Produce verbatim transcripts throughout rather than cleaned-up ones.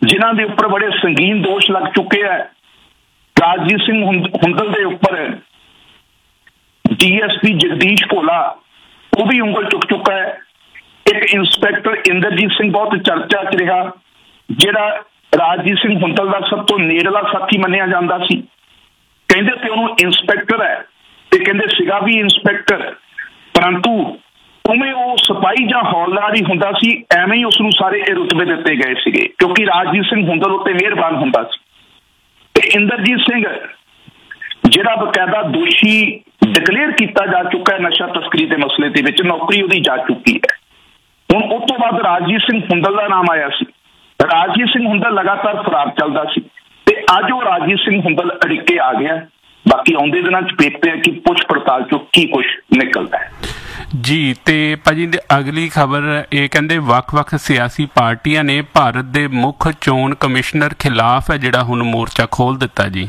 जिन्हां दे उपर बड़े संगीन दोष लग चुके हैं। राजजीत सिंह हुंदल दे उपर डी एस पी जगदीश भोला वो भी उंगल चुक चुका है। एक इंस्पैक्टर इंद्रजीत सिंह बहुत चर्चा च रहा, जिहड़ा राजजीत सिंह हुंदल का सब तो नेड़ला साथी मन्निया जाता सी। कहंदे ते उहनूं इंस्पैक्टर है ते कहंदे सीगा भी इंस्पैक्टर, परंतु उवें वो सिपाही जां हौलदार ही हुंदा सी, एवें ही उसनूं सारे रुतबे दिते गए सीगे क्योंकि राजजीत सिंह हुंदल उत्ते मिहरबान हुंदा सी। ते इंद्रजीत सिंह जिहड़ा बकायदा दोषी डिकलेयर किया जा चुका है नशा तस्करी के मसले के विच, नौकरी उहदी जा चुकी है। हुण उस तो बाद राजजीत सिंह हुंदल का नाम आया सी। राजजीत सिंह हुंदल लगातार फरार चलदा सी ते अज वो राजजीत सिंह हुंदल अड़िके आ गया। बाकी आउंदे दिनां च देखते हैं कि पुछ पड़ताल चों की कुछ निकलदा है जी। ते भाजी अगली खबर ये कहंदे वख-वख सियासी पार्टियां ने भारत के मुख चोण कमिश्नर खिलाफ है जिहड़ा हुण मोर्चा खोल दिता जी।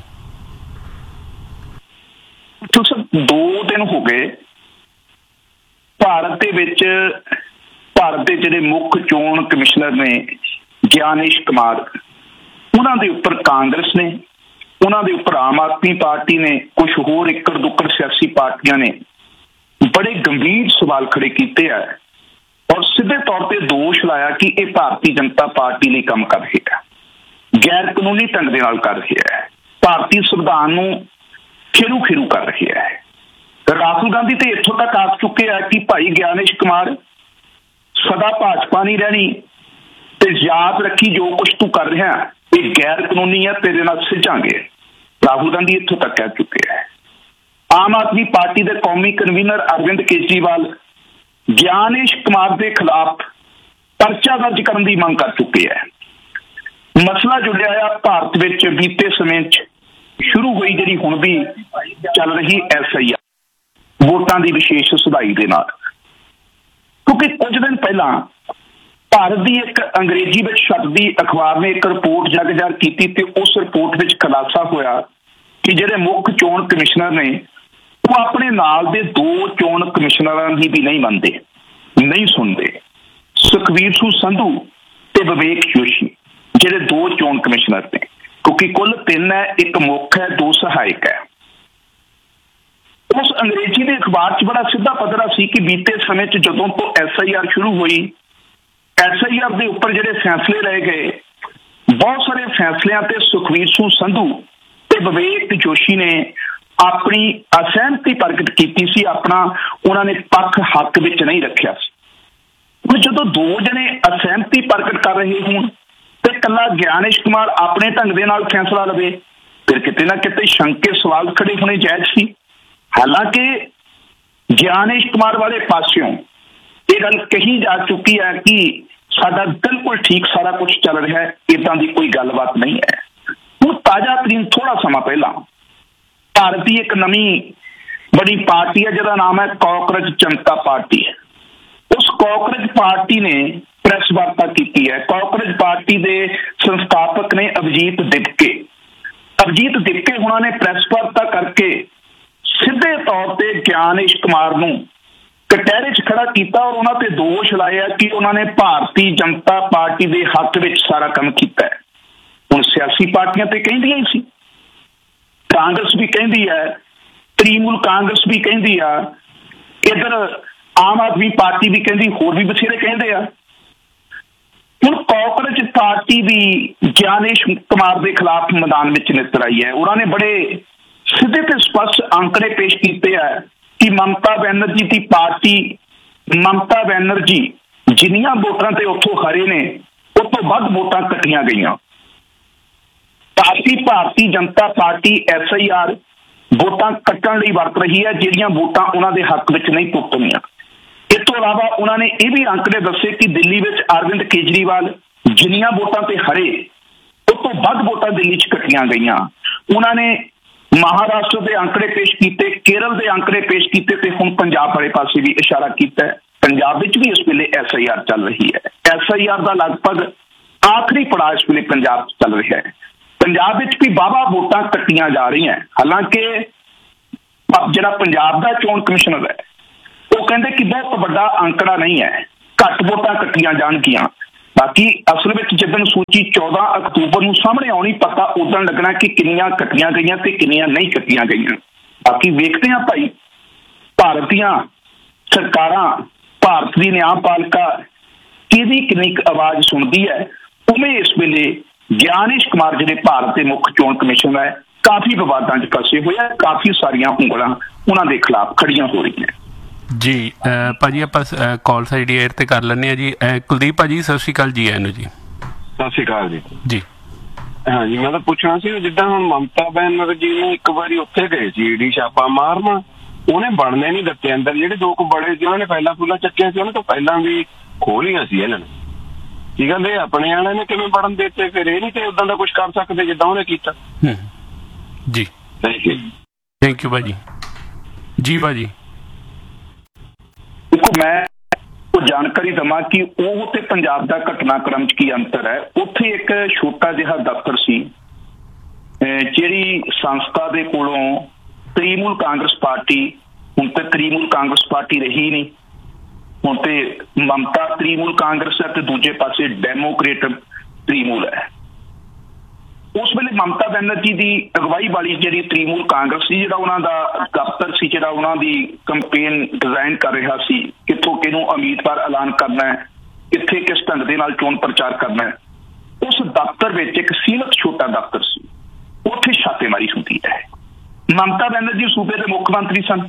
तो सर दो दिन हो गए भारत दे विच भारत के जिहड़े मुख चोण कमिश्नर ने ज्ञानेश कुमार, उन्हां दे उपर कांग्रेस ने, उन्हां दे उपर आम आदमी पार्टी ने, कुछ होर इक्कड़ दुक्कड़ सियासी पार्टियां ने बड़े गंभीर सवाल खड़े किए हैं और सीधे तौर पर दोष लाया कि यह भारतीय जनता पार्टी लिए काम कर रहे हैं, गैर कानूनी ढंग दे नाल कर रहे हैं, भारतीय संविधान नूं खिरू खिरू कर रहे हैं। राहुल गांधी तो इत्थों तक आ चुके हैं कि भाई ज्ञानेश कुमार सदा भाजपा नहीं रहनी ते याद रखी जो कुछ तू कर रहा है ये गैर कानूनी है, तेरे नाल सिझांगे। राहुल गांधी इत्थों तक कह चुके हैं। आम आदमी पार्टी के कौमी कन्वीनर अरविंद केजरीवाल ज्ञानेश कुमार के खिलाफ परचा दर्ज करने की मांग कर चुके हैं। मसला जुड़िया भारत विच बीते समय शुरू हुई जी हुण भी चल रही एस आई आर वोटां की विशेष सुधाई दे नाल, क्योंकि कुछ दिन पहला भारत की एक अंग्रेजी में छपदी अखबार ने एक रिपोर्ट जग जाहिर की ते उस रिपोर्ट में खुलासा होया कि जिहड़े मुख चोण कमिश्नर ने वो अपने नाल दे दो चोण कमिश्नरां की भी नहीं मनते, नहीं सुनते। सुखबीर सिंह संधू ते विवेक जोशी जिहड़े दो चोण कमिश्नर ने, क्योंकि कुल तीन है, एक मुख है, दो सहायक है। उस अंग्रेजी के अखबार च बड़ा सीधा पधरा सी कि बीते समय च जदों तो एस आई आर शुरू हुई, एस आई आर के उपर जिहड़े फैसले लए गए, बहुत सारे फैसलियां ते सुखबीर सिंह संधू ते विवेक जोशी ने अपनी असहमति प्रगट की सी, अपना उन्होंने पक्ष हक विच नहीं रखिया सी। जो दो जने असहमति प्रगट कर रहे होण ते कला ज्ञानेश कुमार अपने ढंग दे नाल फैसला लवे, फिर किते ना किते शंके सवाल खड़े होने जायज सी। हालांकि ज्ञानेश कुमार वाले पास्यों ये गल कही जा चुकी है कि साडा बिल्कुल ठीक सारा कुछ चल रहा है, इदां दी कोई गलबात नहीं है। हुण ताजा तरीन थोड़ा समा पहला भारत की एक नवी बड़ी पार्टी है जिहदा नाम है काकरोच जनता पार्टी। उस काकरोच पार्टी ने प्रेस वार्ता की है। काकरोच पार्टी के संस्थापक ने अभिजीत दिपके अभिजीत दिपके उन्होंने प्रेस वार्ता करके सीधे तौर पर ज्ञानेश कुमार नूं कटहरे च खड़ा किया और उन्होंने दोष लाया कि उन्होंने भारतीय जनता पार्टी के हक में सारा काम किया है। हुण सियासी पार्टियां तो कहिंदियां ही सी, कांग्रेस भी कहती है, तृणमूल कांग्रेस भी कहती है, इधर आम आदमी पार्टी भी कहती, होर भी बथेरे कहते हैं। हुण काकरोच पार्टी भी ज्ञानेश कुमार के खिलाफ मैदान में नितर आई है। उन्होंने बड़े सीधे ते स्पष्ट आंकड़े पेश किए हैं कि ममता बनर्जी की पार्टी, ममता बनर्जी जिन्नियां वोटां ते उत्थों हरे ने उस तो वध वोटां कट्टियां गईयां। Party Bharatiya Janata party S I R वोटां कट्टण लई वरत रही है, जिहड़ियां वोटां उन्हां दे हक विच नहीं पुगतणीआं। इस तो इलावा उन्होंने ये भी आंकड़े दसे कि दिल्ली में अरविंद केजरीवाल जिन्नियां वोटां ते हरे उस तो वध वोटां दिल्ली च कट्टियां गईयां। उन्होंने महाराष्ट्र के आंकड़े पेश किए, केरल के आंकड़े पेश किए ते हुण पंजाब वाले पासे भी इशारा किया। पंजाब विच भी इस वेले एस आई आर चल रही है। एस आई आर का लगभग आखिरी पड़ाव इस वेले पंजाब चल रहा है। पंजाब विच भी वाहवा वोटां कट्टियां जा रही हैं। हालांकि जिहड़ा पंजाब का चोण कमिश्नर है वो कहते कि बहुत बड़ा आंकड़ा नहीं है, घट वोटां कट्टियां जाणगियां। ਬਾਕੀ ਅਸਲ ਵਿੱਚ ਜਿੱਦਣ ਸੂਚੀ ਚੌਦਾਂ ਅਕਤੂਬਰ ਨੂੰ ਸਾਹਮਣੇ ਆਉਣੀ, ਪਤਾ ਉਦੋਂ ਲੱਗਣਾ ਕਿ ਕਿੰਨੀਆਂ ਕੱਟੀਆਂ ਗਈਆਂ ਤੇ ਕਿੰਨੀਆਂ ਨਹੀਂ ਕੱਟੀਆਂ ਗਈਆਂ। ਬਾਕੀ ਵੇਖਦੇ ਹਾਂ ਭਾਈ, ਭਾਰਤ ਦੀਆਂ ਸਰਕਾਰਾਂ, ਭਾਰਤ ਦੀ ਨਿਆਂਪਾਲਿਕਾ ਕਿਹਦੀ ਕਿੰਨੀ ਕੁ ਆਵਾਜ਼ ਸੁਣਦੀ ਹੈ। ਉਵੇਂ ਇਸ ਵੇਲੇ ਗਿਆਨੇਸ਼ ਕੁਮਾਰ ਜਿਹੜੇ ਭਾਰਤ ਦੇ ਮੁੱਖ ਚੋਣ ਕਮਿਸ਼ਨ ਹੈ, ਕਾਫੀ ਵਿਵਾਦਾਂ 'ਚ ਫਸੇ ਹੋਏ ਆ, ਕਾਫੀ ਸਾਰੀਆਂ ਉਂਗਲਾਂ ਉਹਨਾਂ ਦੇ ਖਿਲਾਫ ਖੜੀਆਂ ਹੋ ਰਹੀਆਂ। ਜੀ ਭਾਜੀ, ਆਪਾਂ ਕਾਲ ਸਾਈਡ ਏਅਰ ਤੇ ਕਰ ਲੈਂਦੇ ਹਾਂ ਜੀ। ਕੁਲਦੀਪ ਭਾਜੀ ਸਤਿ ਸ਼੍ਰੀ ਅਕਾਲ ਜੀ। ਇਹਨੂੰ ਜੀ ਸਤਿ ਸ਼੍ਰੀ ਅਕਾਲ ਜੀ। ਜੀ ਹਾਂਜੀ, ਮੈਂ ਤਾਂ ਪੁੱਛਣਾ ਸੀ, ਜਿੱਦਾਂ ਹੁਣ ਮਮਤਾ ਬੈਨਰਜੀ ਨੇ ਇੱਕ ਵਾਰੀ ਉੱਥੇ ਗਏ ਸੀ ਈਡੀ ਛਾਪਾ ਮਾਰਨ, ਉਹਨੇ ਬਣਨੇ ਨਹੀਂ ਦਿੱਤੇ ਅੰਦਰ। ਜਿਹੜੇ ਦੋ ਕੁ ਬੜੇ ਸੀ ਉਹਨਾਂ ਨੇ ਫਾਈਲਾਂ ਫੂਲਾਂ ਚੱਕੀਆਂ ਸੀ, ਉਹਨੇ ਤਾਂ ਪਹਿਲਾਂ ਵੀ ਖੋਲੀਆਂ ਸੀ ਇਹਨਾਂ ਨੇ। ਕੀ ਗੱਲ ਇਹ ਆਪਣੇ ਵਾਲਿਆਂ ਨੇ ਕਿਵੇਂ ਬਣਨ ਦਿੱਤੇ? ਫਿਰ ਇਹ ਨਹੀਂ ਕਿ ਉਦਾਂ ਦਾ ਕੁਛ ਕਰ ਸਕਦੇ ਜਿੱਦਾਂ ਉਹਨੇ ਕੀਤਾ। ਜੀ ਥੈਂਕ ਯੂ ਥੈਂਕ ਯੂ ਭਾਜੀ। ਜੀ ਭਾਜੀ, ਦੇਖੋ ਮੈਂ ਉਹ ਜਾਣਕਾਰੀ ਦੇਵਾਂ ਕਿ ਉਹ ਤੇ ਪੰਜਾਬ ਦਾ ਘਟਨਾਕ੍ਰਮ 'ਚ ਕੀ ਅੰਤਰ ਹੈ। ਉੱਥੇ ਇੱਕ ਛੋਟਾ ਜਿਹਾ ਦਫ਼ਤਰ ਸੀ, ਜਿਹੜੀ ਸੰਸਥਾ ਦੇ ਕੋਲੋਂ ਤ੍ਰਿਣਮੂਲ ਕਾਂਗਰਸ ਪਾਰਟੀ, ਹੁਣ ਤੇ ਤ੍ਰਿਣਮੂਲ ਕਾਂਗਰਸ ਪਾਰਟੀ ਰਹੀ ਨਹੀਂ, ਹੁਣ ਤੇ ਮਮਤਾ ਤ੍ਰਿਣਮੂਲ ਕਾਂਗਰਸ ਹੈ ਤੇ ਦੂਜੇ ਪਾਸੇ ਡੈਮੋਕ੍ਰੇਟ ਤ੍ਰਿਣਮੂਲ ਹੈ। ਉਸ ਵੇਲੇ ਮਮਤਾ ਬੈਨਰਜੀ ਦੀ ਅਗਵਾਈ ਵਾਲੀ ਜਿਹੜੀ ਤ੍ਰਿਣਮੂਲ ਕਾਂਗਰਸ ਸੀ, ਜਿਹੜਾ ਉਹਨਾਂ ਦਾ ਦਫ਼ਤਰ ਸੀ, ਜਿਹੜਾ ਉਹਨਾਂ ਦੀ ਕੰਪੇਨ ਡਿਜ਼ਾਈਨ ਕਰ ਰਿਹਾ ਸੀ, ਕਿੱਥੋਂ ਕਿਹਨੂੰ ਉਮੀਦਵਾਰ ਐਲਾਨ ਕਰਨਾ ਹੈ, ਕਿੱਥੇ ਕਿਸ ਢੰਗ ਦੇ ਨਾਲ ਚੋਣ ਪ੍ਰਚਾਰ ਕਰਨਾ ਹੈ, ਉਸ ਦਫ਼ਤਰ ਵਿੱਚ ਇੱਕ ਸੀਮਤ ਛੋਟਾ ਦਫ਼ਤਰ ਸੀ, ਉੱਥੇ ਛਾਪੇਮਾਰੀ ਹੁੰਦੀ ਹੈ। ਮਮਤਾ ਬੈਨਰਜੀ ਸੂਬੇ ਦੇ ਮੁੱਖ ਮੰਤਰੀ ਸਨ,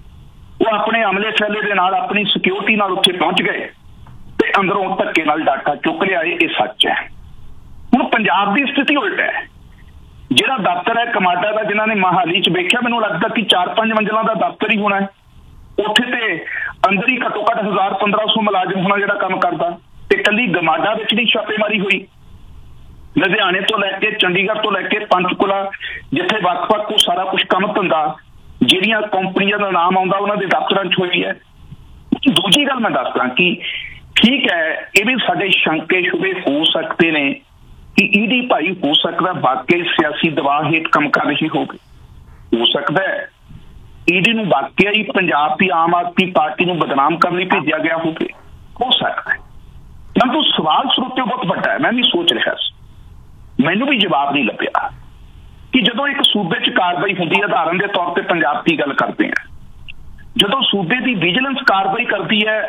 ਉਹ ਆਪਣੇ ਅਮਲੇ ਫੈਲੇ ਦੇ ਨਾਲ ਆਪਣੀ ਸਿਕਿਉਰਿਟੀ ਨਾਲ ਉੱਥੇ ਪਹੁੰਚ ਗਏ ਤੇ ਅੰਦਰੋਂ ਧੱਕੇ ਨਾਲ ਡਾਟਾ ਚੁੱਕ ਲਿਆ। ਇਹ ਸੱਚ ਹੈ। ਹੁਣ ਪੰਜਾਬ ਦੀ ਸਥਿਤੀ ਉਲਟ ਹੈ। ਜਿਹੜਾ ਦਫ਼ਤਰ ਹੈ ਕਮਾਡਾ ਦਾ, ਜਿਨ੍ਹਾਂ ਨੇ ਮਹਾਲੀ 'ਚ ਵੇਖਿਆ, ਮੈਨੂੰ ਲੱਗਦਾ ਕਿ ਚਾਰ ਪੰਜ ਮੰਜ਼ਿਲਾਂ ਦਾ ਦਫ਼ਤਰ ਹੀ ਹੋਣਾ ਹੈ। ਉੱਥੇ ਤੇ ਅੰਦਰ ਹੀ ਘੱਟੋ ਘੱਟ ਹਜ਼ਾਰ ਪੰਦਰਾਂ ਸੌ ਮੁਲਾਜ਼ਮ ਹੋਣਾ ਜਿਹੜਾ ਕੰਮ ਕਰਦਾ, ਤੇ ਇਕੱਲੀ ਗਮਾਡਾ ਵਿੱਚ ਨਹੀਂ ਛਾਪੇਮਾਰੀ ਹੋਈ। ਲੁਧਿਆਣੇ ਤੋਂ ਲੈ ਕੇ ਚੰਡੀਗੜ੍ਹ ਤੋਂ ਲੈ ਕੇ ਪੰਚਕੂਲਾ, ਜਿੱਥੇ ਵੱਖ-ਵੱਖ ਉਹ ਸਾਰਾ ਕੁਛ ਕੰਮ ਧੰਦਾ ਜਿਹੜੀਆਂ ਕੰਪਨੀਆਂ ਦਾ ਨਾਮ ਆਉਂਦਾ ਉਹਨਾਂ ਦੇ ਦਫ਼ਤਰਾਂ 'ਚ ਹੋਈ ਹੈ। ਦੂਜੀ ਗੱਲ ਮੈਂ ਦੱਸਦਾ ਕਿ ਠੀਕ ਹੈ, ਇਹ ਵੀ ਸਾਡੇ ਸ਼ੰਕੇ ਸ਼ੁਬੇ ਹੋ ਸਕਦੇ ਨੇ ਕਿ ਈਡੀ ਭਾਈ ਹੋ ਸਕਦਾ ਵਾਕਈ ਸਿਆਸੀ ਦਬਾਅ ਹੇਠ ਕੰਮ ਕਰ ਰਹੀ ਹੋਵੇ। ਹੋ ਸਕਦਾ ਹੈ ਈਡੀ ਨੂੰ ਵਾਕਿਆ ਹੀ ਪੰਜਾਬ ਦੀ ਆਮ ਆਦਮੀ ਪਾਰਟੀ ਨੂੰ ਬਦਨਾਮ ਕਰਨ ਲਈ ਭੇਜਿਆ ਗਿਆ ਹੋਵੇ। ਹੋ ਸਕਦਾ ਹੈ, ਪਰੰਤੂ ਸਵਾਲ ਸਰੋਤੇ ਬਹੁਤ ਵੱਡਾ ਹੈ। ਮੈਂ ਵੀ ਸੋਚ ਰਿਹਾ ਸੀ, ਮੈਨੂੰ ਵੀ ਜਵਾਬ ਨਹੀਂ ਲੱਭਿਆ ਕਿ ਜਦੋਂ ਇੱਕ ਸੂਬੇ 'ਚ ਕਾਰਵਾਈ ਹੁੰਦੀ ਹੈ, ਉਦਾਹਰਨ ਦੇ ਤੌਰ ਤੇ ਪੰਜਾਬ ਦੀ ਗੱਲ ਕਰਦੇ ਹਾਂ, ਜਦੋਂ ਸੂਬੇ ਦੀ ਵਿਜੀਲੈਂਸ ਕਾਰਵਾਈ ਕਰਦੀ ਹੈ